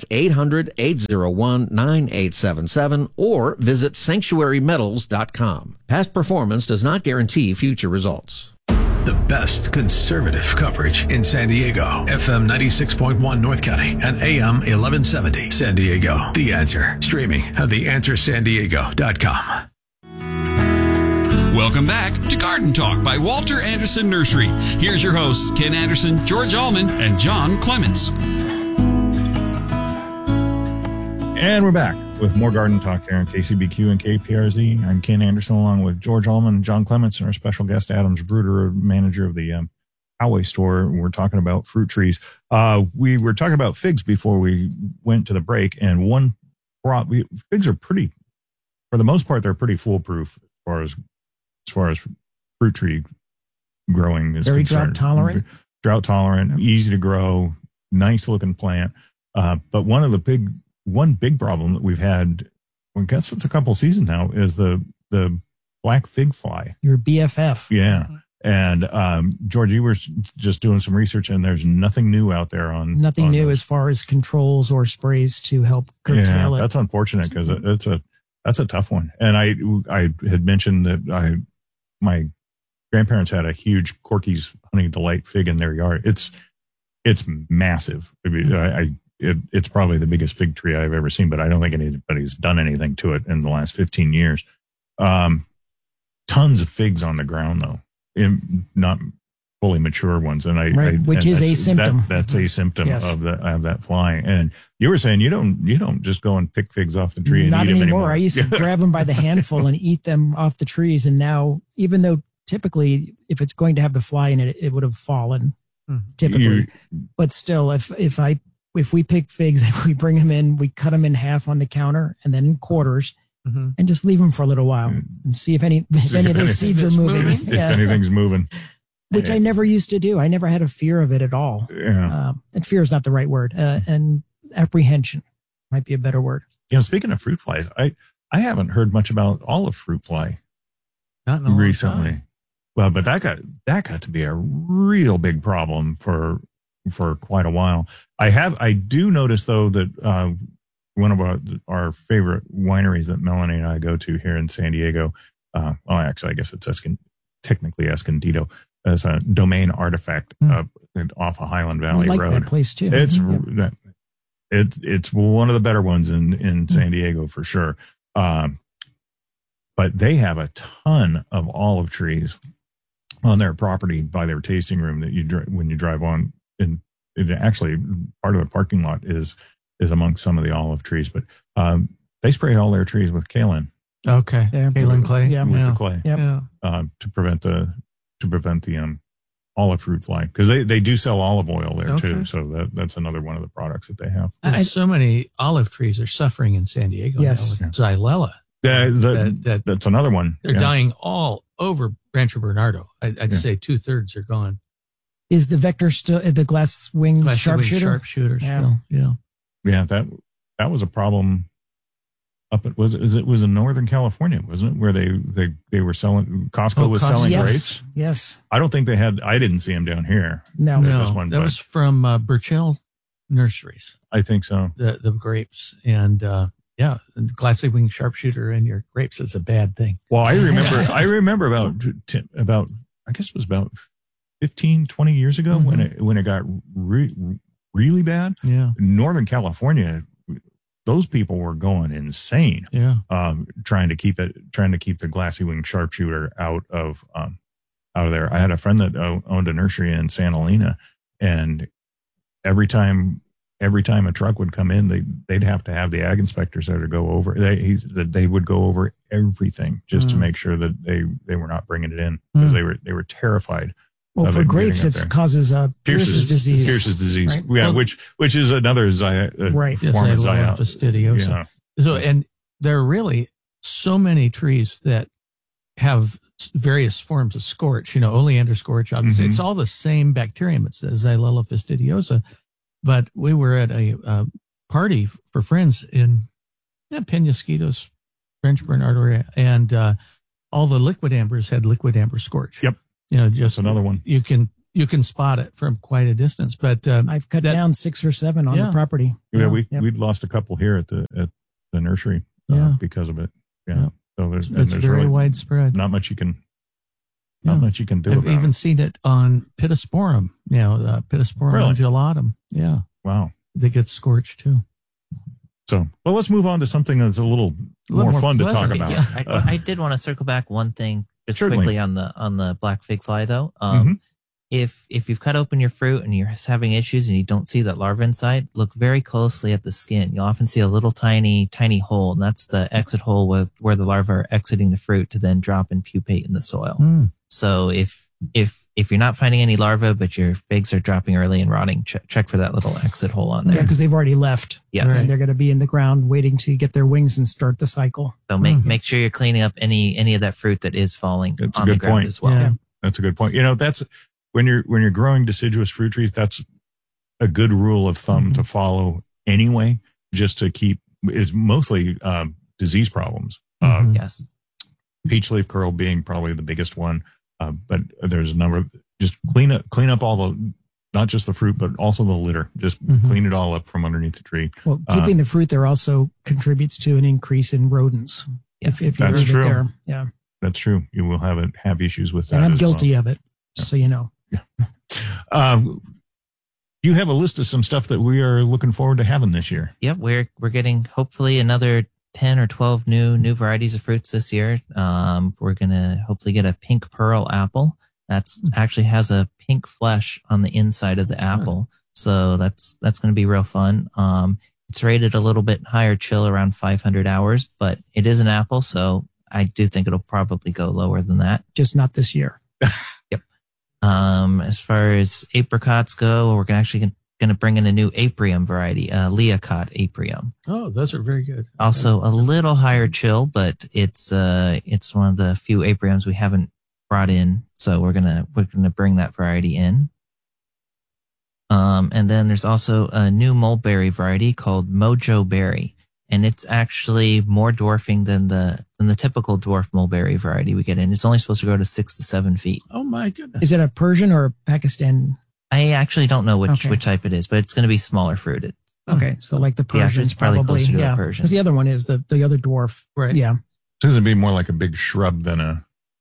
Speaker 13: 800-801-9877 or visit sanctuarymetals.com. Past performance does not guarantee future results.
Speaker 14: The best conservative coverage in San Diego. FM 96.1 North County and AM 1170 San Diego. The Answer. Streaming at theanswersandiego.com.
Speaker 5: Welcome back to Garden Talk by Walter Anderson Nursery. Here's your hosts, Ken Anderson, George Allman, and John Clements.
Speaker 6: And we're back with more Garden Talk here on KCBQ and KPRZ. I'm Ken Anderson along with George Allman and John Clements and our special guest, Adams Bruder, manager of the Poway store. We're talking about fruit trees. We were talking about figs before we went to the break, and figs are pretty, for the most part, they're pretty foolproof as far as fruit tree growing is
Speaker 8: very
Speaker 6: concerned. Drought tolerant, easy to grow, nice looking plant. But one big problem that we've had, I guess it's a couple seasons now, is the black fig fly.
Speaker 8: Your BFF.
Speaker 6: Yeah. And George, you were just doing some research, and there's nothing new out there on
Speaker 8: nothing new as far as controls or sprays to help curtail it.
Speaker 6: That's unfortunate because that's a tough one. And I had mentioned that my grandparents had a huge Corky's Honey Delight fig in their yard. It's massive. It's probably the biggest fig tree I've ever seen, but I don't think anybody's done anything to it in the last 15 years. Tons of figs on the ground, though, not fully mature ones. And
Speaker 8: which is a symptom.
Speaker 6: That's a symptom of that fly. And you were saying you don't just go and pick figs off the tree and
Speaker 8: not
Speaker 6: eat them
Speaker 8: anymore. I used to grab them by the handful and eat them off the trees. And now, even though typically if it's going to have the fly in it, it would have fallen typically. But still, if we pick figs and we bring them in, we cut them in half on the counter and then in quarters and just leave them for a little while and see if any of those seeds are moving.
Speaker 6: If anything's moving.
Speaker 8: Which I never used to do. I never had a fear of it at all.
Speaker 6: Yeah.
Speaker 8: And fear is not the right word. And apprehension might be a better word.
Speaker 6: Speaking of fruit flies, I haven't heard much about olive fruit fly recently. Well, but that got to be a real big problem for quite a while. I do notice though that one of our favorite wineries that Melanie and I go to here in San Diego, actually I guess it's technically Escondido, as a Domain Artifact off of Highland Valley
Speaker 8: Road.
Speaker 6: That
Speaker 8: place too.
Speaker 6: It's it's one of the better ones in San Diego for sure. But they have a ton of olive trees on their property by their tasting room that when you drive on. And it actually, part of the parking lot is amongst some of the olive trees. But they spray all their trees with kaolin.
Speaker 7: Okay, kaolin clay.
Speaker 8: Yeah,
Speaker 6: with the clay.
Speaker 8: Yeah.
Speaker 6: To prevent the olive fruit fly, because they do sell olive oil there too. So that's another one of the products that they have.
Speaker 7: So many olive trees are suffering in San Diego.
Speaker 8: Yes,
Speaker 7: now with Xylella.
Speaker 6: That's another one.
Speaker 7: They're dying all over Rancho Bernardo. I'd say 2/3 are gone.
Speaker 8: Is the vector still the glass wing sharpshooter?
Speaker 7: Sharpshooter still.
Speaker 6: Yeah. That was a problem. It was in Northern California, wasn't it? Where they were selling, Costco was selling grapes.
Speaker 8: Yes.
Speaker 6: I don't think they had. I didn't see them down here.
Speaker 8: No.
Speaker 7: That was from Burchell Nurseries.
Speaker 6: I think so.
Speaker 7: The grapes and the classic wing sharpshooter in your grapes is a bad thing.
Speaker 6: Well, I remember about I guess it was about 15, 20 years ago when it got really bad.
Speaker 7: Yeah.
Speaker 6: Northern California, those people were going insane.
Speaker 7: Yeah.
Speaker 6: Trying to keep the glassy wing sharpshooter out of there. I had a friend that owned a nursery in Santa Elena, and every time a truck would come in, they'd have to have the ag inspectors there to go over. They would go over everything just to make sure that they were not bringing it in, because they were terrified.
Speaker 8: Well, for grapes, it causes Pierce's disease.
Speaker 6: Pierce's disease,
Speaker 8: right?
Speaker 6: Yeah, which is another form of
Speaker 7: fastidiosa. So, and there are really so many trees that have various forms of scorch, oleander scorch. Obviously,
Speaker 6: Mm-hmm.
Speaker 7: it's all the same bacterium. It's Xylella fastidiosa. But we were at a party for friends in Penasquitos, French Bernard area, and all the liquid ambers had liquid amber scorch.
Speaker 6: Yep.
Speaker 7: Just
Speaker 6: another one.
Speaker 7: You can spot it from quite a distance. But
Speaker 8: I've cut down 6 or 7 on the property.
Speaker 6: Yeah, we'd lost a couple here at the nursery because of it. Yeah. So there's
Speaker 7: very
Speaker 6: really
Speaker 7: widespread.
Speaker 6: Not much you can do.
Speaker 7: I've even seen it on Pittosporum. Pittosporum undulatum. Yeah.
Speaker 6: Wow.
Speaker 7: They get scorched too.
Speaker 6: So, well, let's move on to something that's a little more fun to talk about.
Speaker 9: Yeah, I did want to circle back one thing just
Speaker 6: Certainly.
Speaker 9: quickly on the black fig fly though.
Speaker 6: Mhm.
Speaker 9: If you've cut open your fruit and you're having issues and you don't see that larva inside, look very closely at the skin. You'll often see a little tiny hole, and that's the exit hole where the larvae are exiting the fruit to then drop and pupate in the soil. So if you're not finding any larvae, but your figs are dropping early and rotting, check for that little exit hole on there.
Speaker 8: Yeah, because they've already left.
Speaker 9: Yes.
Speaker 8: And they're going to be in the ground waiting to get their wings and start the cycle.
Speaker 9: So make sure you're cleaning up any of that fruit that is falling
Speaker 6: That's
Speaker 9: on
Speaker 6: a
Speaker 9: the
Speaker 6: good
Speaker 9: ground
Speaker 6: point
Speaker 9: as well.
Speaker 8: Yeah.
Speaker 6: That's a good point. That's when you're growing deciduous fruit trees, that's a good rule of thumb to follow anyway, just to keep, it's mostly disease problems.
Speaker 9: Yes.
Speaker 6: Peach leaf curl being probably the biggest one. But there's a number of, just clean up all the, not just the fruit, but also the litter. Just clean it all up from underneath the tree.
Speaker 8: Well, keeping the fruit there also contributes to an increase in rodents.
Speaker 9: Yes.
Speaker 8: If you
Speaker 6: That's
Speaker 8: leave
Speaker 6: true.
Speaker 8: it there. Yeah.
Speaker 6: That's true. You will have issues with that.
Speaker 8: And I'm
Speaker 6: as
Speaker 8: guilty
Speaker 6: well.
Speaker 8: of it. So, you know.
Speaker 6: You have a list of some stuff that we are looking forward to having this year.
Speaker 9: Yep. We're getting hopefully another 10 or 12 new varieties of fruits this year. We're going to hopefully get a pink pearl apple. That's actually has a pink flesh on the inside of the apple. So that's going to be real fun. It's rated a little bit higher chill, around 500 hours, but it is an apple. So I do think it'll probably go lower than that.
Speaker 8: Just not this year.
Speaker 9: Yep. As far as apricots go, we're going to bring in a new aprium variety, Leocott aprium.
Speaker 7: Oh, those are very good.
Speaker 9: Also a little higher chill, but it's one of the few apriums we haven't brought in. So we're gonna bring that variety in. And then there's also a new mulberry variety called Mojo Berry, and it's actually more dwarfing than the typical dwarf mulberry variety we get in. It's only supposed to grow to 6 to 7 feet.
Speaker 7: Oh my goodness!
Speaker 8: Is it a Persian or a Pakistan?
Speaker 9: I actually don't know which type it is, but it's going to be smaller fruited.
Speaker 8: Okay, so like the Persian,
Speaker 9: it's probably closer to a Persian.
Speaker 8: Because the other one is the other dwarf,
Speaker 7: right?
Speaker 8: Yeah,
Speaker 6: So it's going to be more like a big shrub than a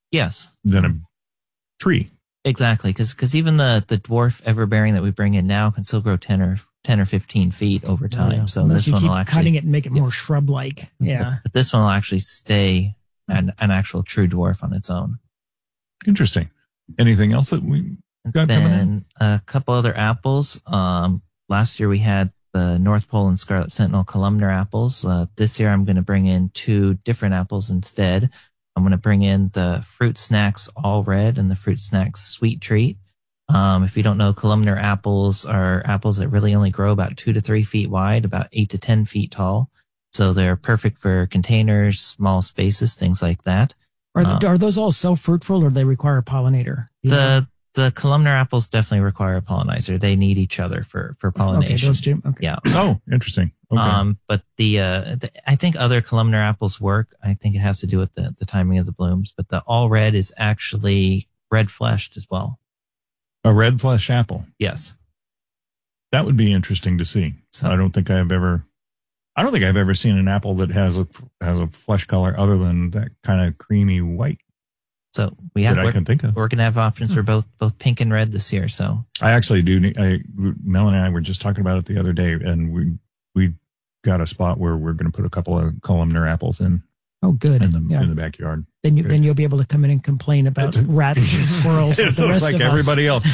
Speaker 6: tree.
Speaker 9: Exactly, because even the dwarf everbearing that we bring in now can still grow 10 or 15 feet over time.
Speaker 8: Yeah.
Speaker 9: So
Speaker 8: unless
Speaker 9: this
Speaker 8: you
Speaker 9: one
Speaker 8: keep
Speaker 9: will actually
Speaker 8: cutting it and make it more shrub-like. Yeah,
Speaker 9: but this one will actually stay an actual true dwarf on its own.
Speaker 6: Interesting. Anything else that we got coming in?
Speaker 9: Then a couple other apples. Last year we had the North Pole and Scarlet Sentinel columnar apples. This year I'm going to bring in 2 different apples instead. I'm going to bring in the Fruit Snacks All Red and the Fruit Snacks Sweet Treat. If you don't know, columnar apples are apples that really only grow about 2 to 3 feet wide, about 8 to 10 feet tall. So they're perfect for containers, small spaces, things like that.
Speaker 8: Are those all self-fruitful or they require a pollinator?
Speaker 9: The columnar apples definitely require a pollinizer. They need each other for pollination.
Speaker 8: Okay, those two. Okay.
Speaker 9: Yeah.
Speaker 6: Oh, interesting. Okay.
Speaker 9: But I think other columnar apples work. I think it has to do with the timing of the blooms, but the all red is actually red fleshed as well.
Speaker 6: A red flesh apple.
Speaker 9: Yes.
Speaker 6: That would be interesting to see.
Speaker 9: So,
Speaker 6: I don't think I've ever seen an apple that has a flesh color other than that kind of creamy white.
Speaker 9: So
Speaker 6: I can think of.
Speaker 9: We're going to have options for both pink and red this year. So
Speaker 6: I actually do. Mel and I were just talking about it the other day, and we got a spot where we're going to put a couple of columnar apples in.
Speaker 8: Oh, good.
Speaker 6: In the backyard.
Speaker 8: Then you'll be able to come in and complain about rats and squirrels.
Speaker 6: It looks like everybody else.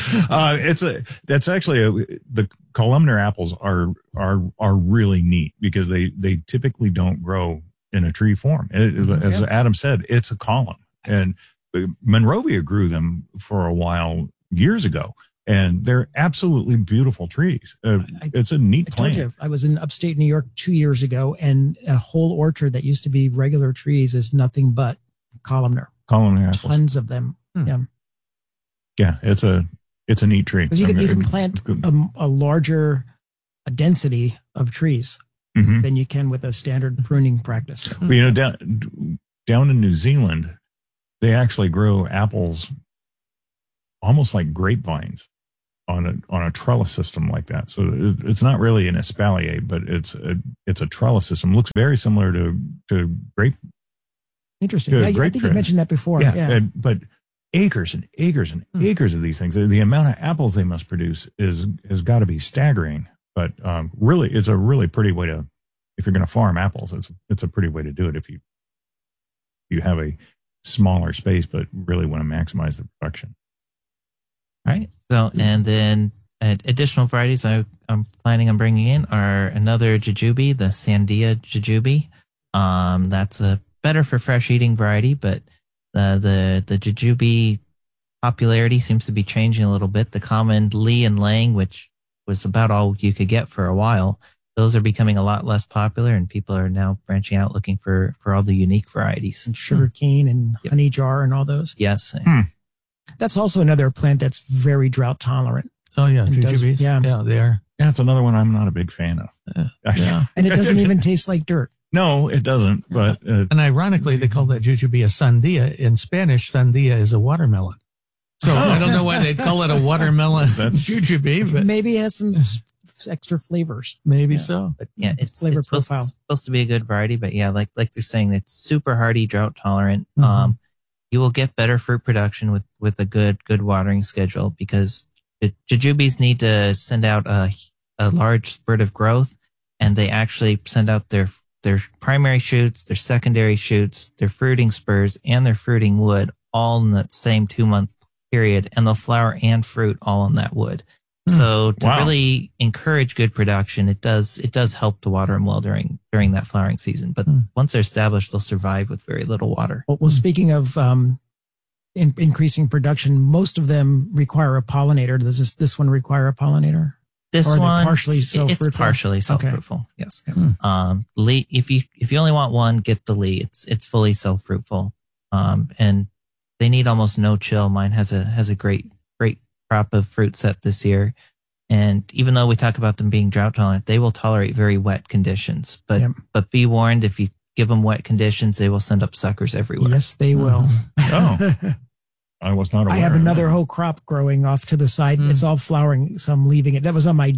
Speaker 6: The columnar apples are really neat because they typically don't grow in a tree form. As Adam said, it's a column, and Monrovia grew them for a while years ago, and they're absolutely beautiful trees. It's a neat plant.
Speaker 8: I told you, I was in upstate New York 2 years ago, and a whole orchard that used to be regular trees is nothing but columnar.
Speaker 6: Colony apples.
Speaker 8: Tons of them. Yeah.
Speaker 6: Yeah, it's a neat tree.
Speaker 8: Because you can plant a larger density of trees than you can with a standard pruning practice.
Speaker 6: But, you know, down in New Zealand, they actually grow apples almost like grapevines on a trellis system like that. So it's not really an espalier, but it's a trellis system. It looks very similar to grape.
Speaker 8: Interesting. Yeah, I think you mentioned that before. Yeah.
Speaker 6: But acres and acres and acres of these things. The amount of apples they must produce has got to be staggering. But really, it's a really pretty way to, if you're going to farm apples, it's a pretty way to do it if you have a smaller space, but really want to maximize the production.
Speaker 9: Right. So, and then additional varieties I'm planning on bringing in are another jujube, the Sandia jujube. That's a better for fresh eating variety, but the jujube popularity seems to be changing a little bit. The common Li and Lang, which was about all you could get for a while, those are becoming a lot less popular, and people are now branching out looking for all the unique varieties.
Speaker 8: And sugarcane and honey jar and all those.
Speaker 9: Yes.
Speaker 8: That's also another plant that's very drought tolerant.
Speaker 7: Oh, yeah. Jujubes.
Speaker 8: Yeah,
Speaker 7: they are.
Speaker 6: Yeah, it's another one I'm not a big fan of.
Speaker 8: Yeah. And it doesn't even taste like dirt.
Speaker 6: No, it doesn't. But
Speaker 7: and ironically, they call that jujube a sandia. In Spanish, sandia is a watermelon. So I don't know why they'd call it a watermelon jujube, but
Speaker 8: maybe it has some extra flavors.
Speaker 7: Maybe so.
Speaker 9: But yeah, it's
Speaker 8: flavor
Speaker 9: profile. Supposed to be a good variety, but yeah, like they're saying, it's super hardy, drought tolerant. You will get better fruit production with a good watering schedule, because the jujubes need to send out a large spurt of growth, and they actually send out their primary shoots, their secondary shoots, their fruiting spurs, and their fruiting wood all in that same 2-month period, and they'll flower and fruit all on that wood. So to really encourage good production, it does help to water them well during that flowering season. But once they're established, they'll survive with very little water.
Speaker 8: Well, speaking of increasing production, most of them require a pollinator. Does this one require a pollinator?
Speaker 9: This one,
Speaker 8: partially self-fruitful?
Speaker 9: It's partially self-fruitful. Okay. Yes. Li, if you only want one, get the Li. It's fully self-fruitful, and they need almost no chill. Mine has a great crop of fruit set this year, and even though we talk about them being drought tolerant, they will tolerate very wet conditions. But be warned, if you give them wet conditions, they will send up suckers everywhere.
Speaker 8: Yes, they will.
Speaker 6: Oh. I was not aware.
Speaker 8: I have another whole crop growing off to the side. It's all flowering, so I'm leaving it. That was on my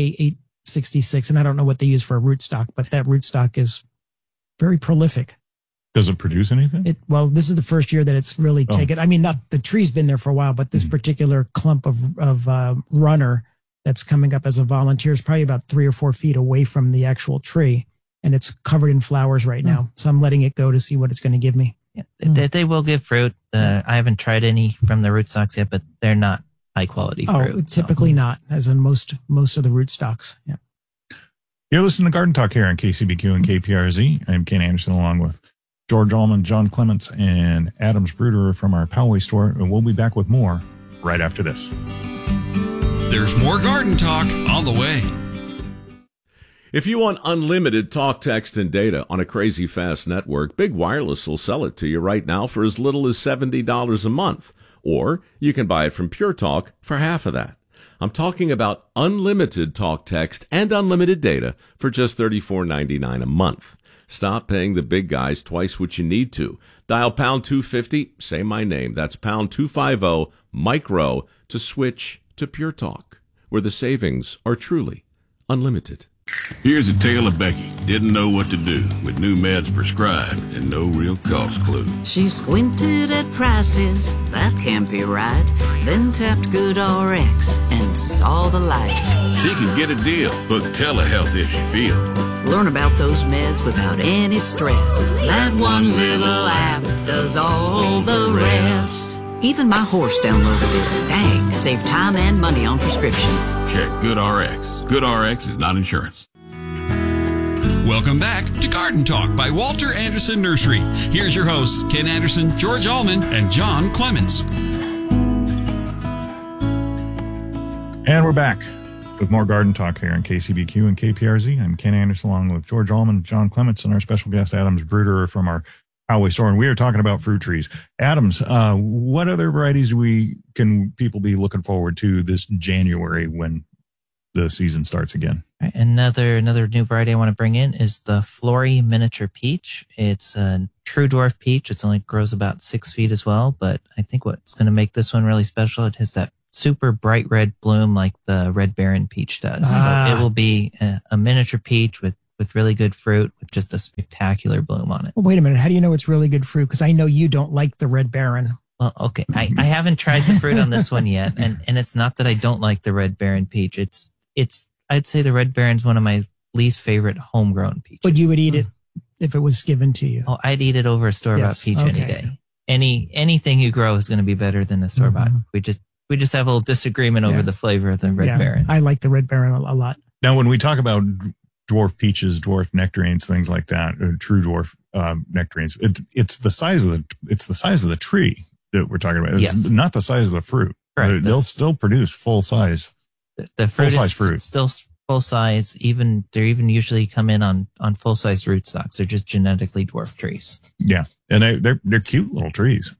Speaker 8: GA866, and I don't know what they use for a rootstock, but that rootstock is very prolific.
Speaker 6: Does it produce anything?
Speaker 8: Well, this is the first year that it's really taken. I mean, not the tree's been there for a while, but this particular clump of runner that's coming up as a volunteer is probably about 3 or 4 feet away from the actual tree, and it's covered in flowers right now. So I'm letting it go to see what it's going to give me.
Speaker 9: Yeah, they will give fruit. I haven't tried any from the rootstocks yet, but they're not high quality fruit.
Speaker 8: Typically not, as in most of the rootstocks. Yeah.
Speaker 6: You're listening to Garden Talk here on KCBQ and KPRZ. I'm Ken Anderson, along with George Allman, John Clements, and Adams Bruder from our Poway store, and we'll be back with more right after this.
Speaker 5: There's more Garden Talk on the way.
Speaker 15: If you want unlimited talk, text, and data on a crazy fast network, Big Wireless will sell it to you right now for as little as $70 a month. Or you can buy it from Pure Talk for half of that. I'm talking about unlimited talk, text, and unlimited data for just $34.99 a month. Stop paying the big guys twice what you need to. Dial pound 250, say my name. That's pound 250 micro to switch to Pure Talk, where the savings are truly unlimited.
Speaker 16: Here's a tale of Becky. Didn't know what to do with new meds prescribed and no real cost clue.
Speaker 17: She squinted at prices, that can't be right. Then tapped GoodRx and saw the light.
Speaker 16: She can get a deal, book telehealth if she feels.
Speaker 17: Learn about those meds without any stress. That one little app does all the rest. Even my horse downloaded it. Dang, save time and money on prescriptions.
Speaker 16: Check GoodRx. GoodRx is not insurance.
Speaker 5: Welcome back to Garden Talk by Walter Anderson Nursery. Here's your hosts, Ken Anderson, George Allman, and John Clements.
Speaker 6: And we're back with more Garden Talk here on KCBQ and KPRZ. I'm Ken Anderson, along with George Allman, John Clements, and our special guest, Adams Bruder, from our Poway store, and we are talking about fruit trees. Adams, what other varieties can people be looking forward to this January when the season starts again?
Speaker 9: Right, another new variety I want to bring in is the Flory Miniature Peach. It's a true dwarf peach. It only grows about 6 feet as well, but I think what's going to make this one really special, it has that super bright red bloom like the Red Baron peach does. So it will be a miniature peach with really good fruit with just a spectacular bloom on it.
Speaker 8: Well, wait a minute. How do you know it's really good fruit? Because I know you don't like the Red Baron.
Speaker 9: Well, okay. I haven't tried the fruit on this one yet. And it's not that I don't like the Red Baron peach. I'd say the Red Baron's one of my least favorite homegrown peaches.
Speaker 8: But you would eat it if it was given to you.
Speaker 9: Oh, I'd eat it over a store-bought peach any day. Anything you grow is going to be better than a store-bought. We just have a little disagreement over the flavor of the Red Baron.
Speaker 8: I like the Red Baron a lot.
Speaker 6: Now, when we talk about dwarf peaches, dwarf nectarines, things like that, true dwarf nectarines, it's the size of the tree that we're talking about. It's not the size of the fruit.
Speaker 9: Right.
Speaker 6: They'll still produce full size.
Speaker 9: The fruit is still full size. They're even usually come in on full size rootstocks. They're just genetically dwarf trees.
Speaker 6: Yeah, and they're cute little trees.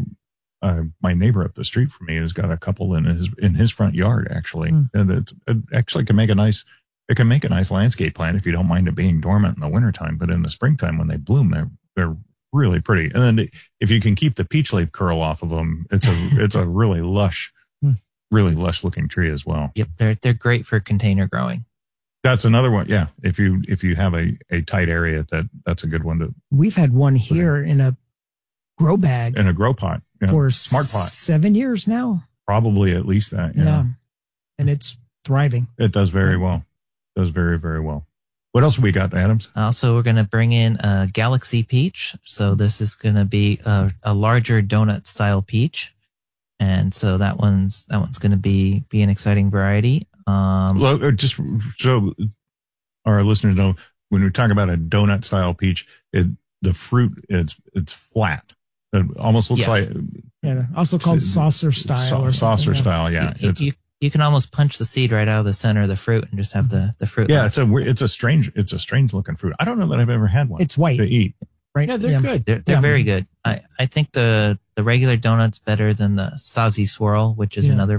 Speaker 6: My neighbor up the street from me has got a couple in his front yard actually, and it actually can make a nice landscape plant if you don't mind it being dormant in the wintertime. But in the springtime when they bloom, they're really pretty. And then if you can keep the peach leaf curl off of them, it's a really lush looking tree as well.
Speaker 9: Yep, they're great for container growing.
Speaker 6: That's another one. Yeah, if you have a tight area, that's a good one to.
Speaker 8: We've had one here in a grow bag,
Speaker 6: in a grow pot,
Speaker 8: for
Speaker 6: smart pot,
Speaker 8: 7 years now.
Speaker 6: Probably at least that.
Speaker 8: Yeah, and it's thriving.
Speaker 6: It does very well. Does very, very well. What else we got, Adams?
Speaker 9: Also, we're going to bring in a Galaxy Peach. So this is going to be a larger donut style peach. And so that one's going to be an exciting variety.
Speaker 6: Just so our listeners know, when we talk about a donut style peach, the fruit it's flat. It almost looks like
Speaker 8: also called saucer style.
Speaker 6: Saucer style, yeah.
Speaker 9: You can almost punch the seed right out of the center of the fruit and just have the fruit.
Speaker 6: Yeah, it's a strange looking fruit. I don't know that I've ever had one.
Speaker 8: It's white
Speaker 6: to eat.
Speaker 8: Right?
Speaker 7: Yeah, they're good.
Speaker 9: They're very good. I think the regular donut's better than the Sazi Swirl, which is another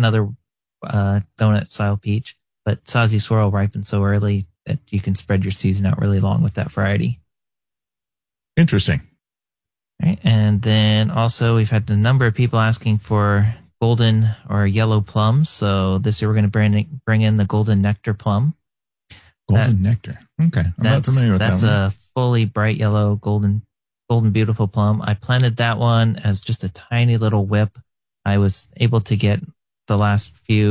Speaker 9: donut style peach. But Sazi Swirl ripens so early that you can spread your season out really long with that variety.
Speaker 6: Interesting.
Speaker 9: Right, and then also we've had a number of people asking for golden or yellow plums. So this year we're going to bring in the golden nectar plum.
Speaker 6: Golden nectar. Okay. I'm not familiar with that.
Speaker 9: That's a fully bright yellow golden beautiful plum. I planted that one as just a tiny little whip. I was able to get the last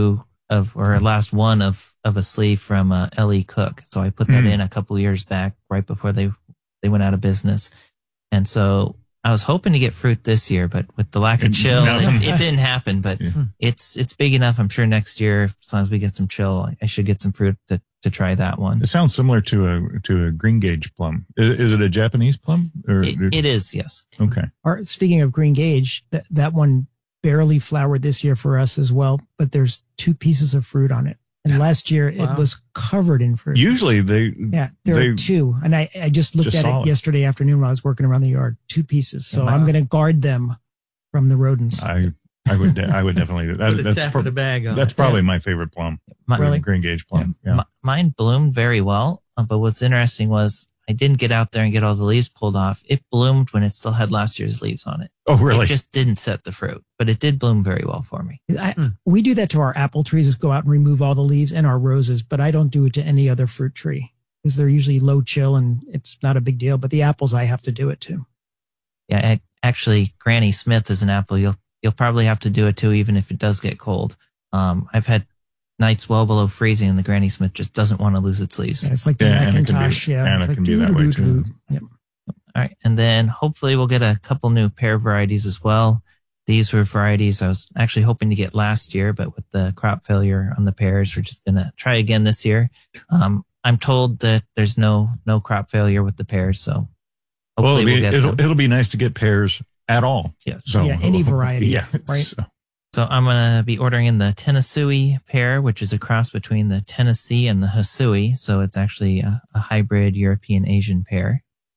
Speaker 9: one of a sleeve from L.E. Cook. So I put that in a couple years back right before they went out of business. And so I was hoping to get fruit this year, but with the lack of chill, it didn't happen. But it's big enough. I'm sure next year, as long as we get some chill, I should get some fruit to try that one.
Speaker 6: It sounds similar to a green gauge plum. Is it a Japanese plum? Or
Speaker 9: it is, yes.
Speaker 6: Okay.
Speaker 8: Speaking of green gauge, that one barely flowered this year for us as well, but there's 2 pieces of fruit on it. And last year it was covered in fruit.
Speaker 6: Usually there
Speaker 8: are 2. And I just looked at it yesterday afternoon while I was working around the yard. 2 pieces. So I'm going to guard them from the rodents.
Speaker 6: I would definitely do that.
Speaker 7: That's the bag on
Speaker 6: that's probably my favorite plum. Green gauge plum. Yeah.
Speaker 9: Mine bloomed very well. But what's interesting was I didn't get out there and get all the leaves pulled off. It bloomed when it still had last year's leaves on it.
Speaker 6: Oh, really?
Speaker 9: It just didn't set the fruit, but it did bloom very well for me.
Speaker 8: We do that to our apple trees, is go out and remove all the leaves, and our roses, but I don't do it to any other fruit tree because they're usually low chill and it's not a big deal. But the apples, I have to do it to.
Speaker 9: Yeah, actually, Granny Smith is an apple. You'll probably have to do it too, even if it does get cold. I've had nights well below freezing, and the Granny Smith just doesn't want to lose its leaves.
Speaker 8: Yeah, it's like the Macintosh.
Speaker 6: And it can be that way too.
Speaker 8: Yep.
Speaker 9: All right. And then hopefully we'll get a couple new pear varieties as well. These were varieties I was actually hoping to get last year, but with the crop failure on the pears, we're just going to try again this year. I'm told that there's no crop failure with the pears, so hopefully
Speaker 6: it'll be nice to get pears at all.
Speaker 9: Yes.
Speaker 6: So,
Speaker 8: any variety.
Speaker 6: Yes.
Speaker 8: Right.
Speaker 9: So I'm going to be ordering in the Tennessee pear, which is a cross between the Tennessee and the Hisui. So it's actually a hybrid European Asian pear.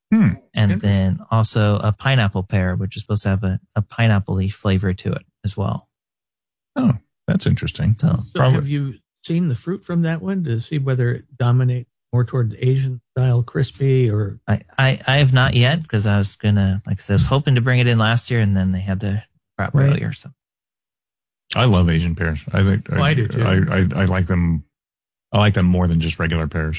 Speaker 9: And then also a pineapple pear, which is supposed to have a pineapple-y flavor to it as well.
Speaker 6: Oh, that's interesting.
Speaker 9: So
Speaker 7: have you seen the fruit from that one to see whether it dominates more toward the Asian style crispy or?
Speaker 9: I have not yet, because I was gonna, like I said, I was hoping to bring it in last year, and then they had the crop failure. So
Speaker 6: I love Asian pears. I think
Speaker 7: I do too.
Speaker 6: I like them. I like them more than just regular pears.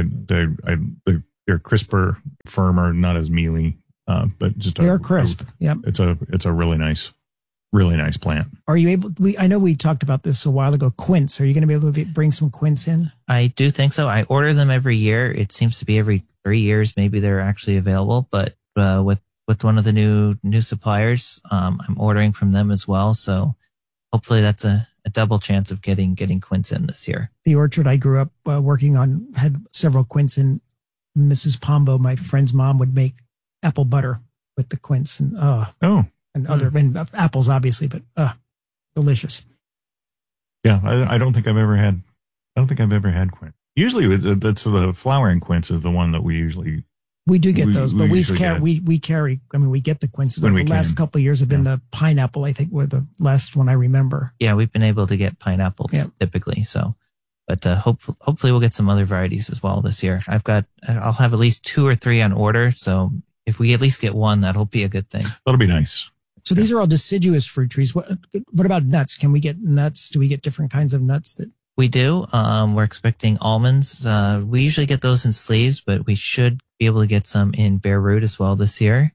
Speaker 6: They're crisper, firmer, not as mealy, but just
Speaker 8: they're crisp. Yep.
Speaker 6: It's a really nice plant.
Speaker 8: Are you able? I know we talked about this a while ago. Quince. Are you going to be able to bring some quince in?
Speaker 9: I do think so. I order them every year. It seems to be every 3 years. Maybe they're actually available, but with one of the new suppliers, I'm ordering from them as well. So hopefully that's a double chance of getting quince in this year.
Speaker 8: The orchard I grew up working on had several quince in. Mrs. Pombo, my friend's mom, would make apple butter with the quince and and apples, obviously, but delicious.
Speaker 6: Yeah, I don't think I've ever had quince. Usually, that's the flowering quince is the one that we usually.
Speaker 8: We do get those, but we carry. I mean, we get the quinces. The last couple of years have been the pineapple. I think were the last one I remember.
Speaker 9: Yeah, we've been able to get pineapple typically. So. But hopefully we'll get some other varieties as well this year. I'll have at least 2 or 3 on order. So if we at least get one, that'll be a good thing.
Speaker 6: That'll be nice.
Speaker 8: So these are all deciduous fruit trees. What about nuts? Can we get nuts? Do we get different kinds of nuts that?
Speaker 9: We do. We're expecting almonds. We usually get those in sleeves, but we should be able to get some in bare root as well this year.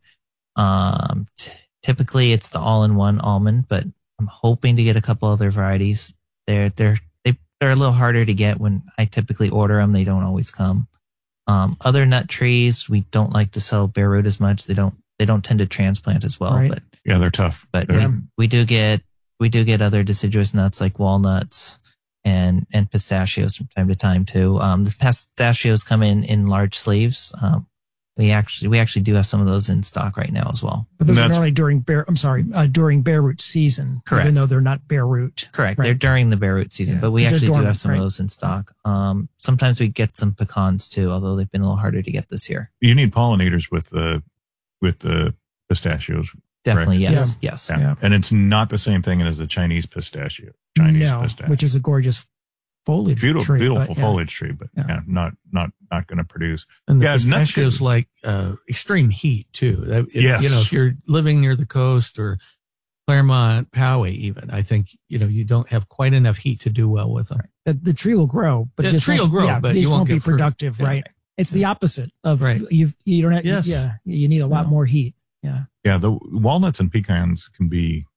Speaker 9: Typically it's the all-in-one almond, but I'm hoping to get a couple other varieties. They're a little harder to get when I typically order them. They don't always come. Other nut trees, we don't like to sell bare root as much. They don't tend to transplant as well.
Speaker 8: Right.
Speaker 9: But
Speaker 6: yeah, they're tough.
Speaker 9: But we do get other deciduous nuts like walnuts and pistachios from time to time too. The pistachios come in large sleeves. We actually do have some of those in stock right now as well.
Speaker 8: But those are normally during bare root season.
Speaker 9: Correct.
Speaker 8: Even though they're not bare root.
Speaker 9: Correct. Right. They're during the bare root season, but we actually do have some of those in stock. Sometimes we get some pecans too, although they've been a little harder to get this year.
Speaker 6: You need pollinators with the pistachios.
Speaker 9: Definitely,
Speaker 6: right?
Speaker 9: yes.
Speaker 6: Yeah. And it's not the same thing as the Chinese pistachio.
Speaker 8: Pistachio, which is a gorgeous foliage tree.
Speaker 6: Beautiful foliage tree, but not going to produce.
Speaker 7: And the pistachios like extreme heat too. If you're living near the coast or Claremont, Poway, even, I think you don't have quite enough heat to do well with them.
Speaker 8: The tree will grow, but
Speaker 7: the tree will grow, but you won't
Speaker 8: be productive, right? It's the opposite of you don't have. You need a lot more heat.
Speaker 6: Yeah. The walnuts and pecans can be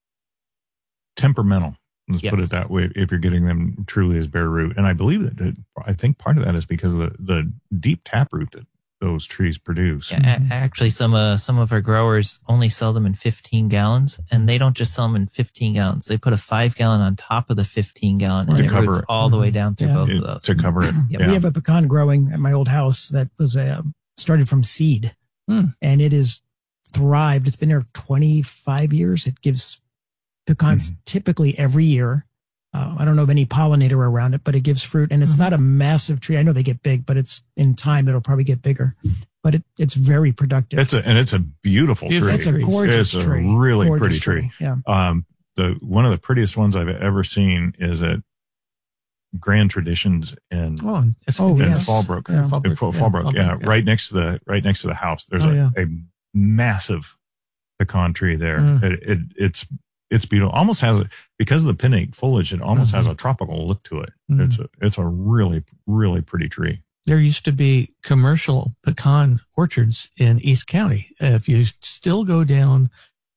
Speaker 6: temperamental. Let's put it that way. If you're getting them truly as bare root, and I believe that I think part of that is because of the deep taproot that those trees produce.
Speaker 9: Yeah, actually, some of our growers only sell them in 15 gallons, and they don't just sell them in 15 gallons. They put a 5-gallon on top of the 15-gallon, and it roots all the way down through both of those
Speaker 6: to cover it.
Speaker 8: We have a pecan growing at my old house that was started from seed, and it is thrived. It's been there 25 years. It gives pecans typically every year. I don't know of any pollinator around it, but it gives fruit, and it's not a massive tree. I know they get big, but it's in time it'll probably get bigger. But it's very productive.
Speaker 6: It's a beautiful tree.
Speaker 8: It's a gorgeous tree.
Speaker 6: It's a really pretty tree.
Speaker 8: Yeah.
Speaker 6: One of the prettiest ones I've ever seen is at Grand Traditions in Fallbrook. Fallbrook. Right next to the house. There's a massive pecan tree there. It's beautiful. Almost has because of the pinnate foliage. It almost has a tropical look to it. It's a really, really pretty tree.
Speaker 7: There used to be commercial pecan orchards in East County. If you still go down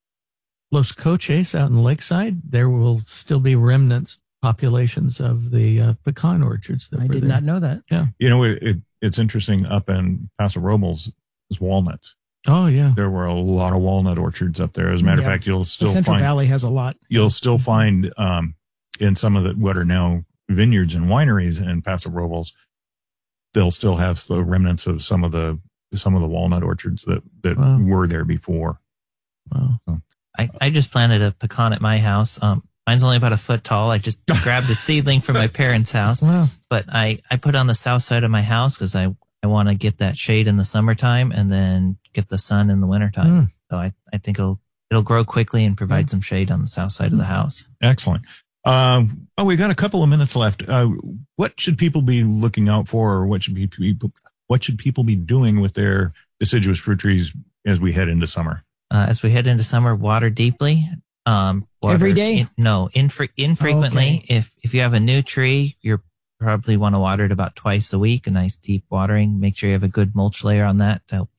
Speaker 7: Los Coches out in Lakeside, there will still be remnants populations of the pecan orchards.
Speaker 8: I did not know that.
Speaker 7: Yeah.
Speaker 6: It's interesting up in Paso Robles is walnuts.
Speaker 7: Oh yeah,
Speaker 6: there were a lot of walnut orchards up there. As a matter of fact, you'll still
Speaker 8: Central Valley has a lot.
Speaker 6: You'll still find in some of what are now vineyards and wineries in Paso Robles, they'll still have the remnants of some of the walnut orchards that were there before.
Speaker 7: Wow.
Speaker 6: So.
Speaker 9: I just planted a pecan at my house. Mine's only about a foot tall. I just grabbed a seedling from my parents' house.
Speaker 7: Wow.
Speaker 9: But I put it on the south side of my house because I I want to get that shade in the summertime and then get the sun in the wintertime. So I think it'll grow quickly and provide some shade on the south side of the house.
Speaker 6: Excellent. We got a couple of minutes left. What should people be looking out for, or what should people be doing with their deciduous fruit trees as we head into summer?
Speaker 9: As we head into summer, water deeply.
Speaker 8: Every day?
Speaker 9: Infrequently.
Speaker 8: Okay.
Speaker 9: If you have a new tree, you're probably want to water it about twice a week. A nice deep watering. Make sure you have a good mulch layer on that to help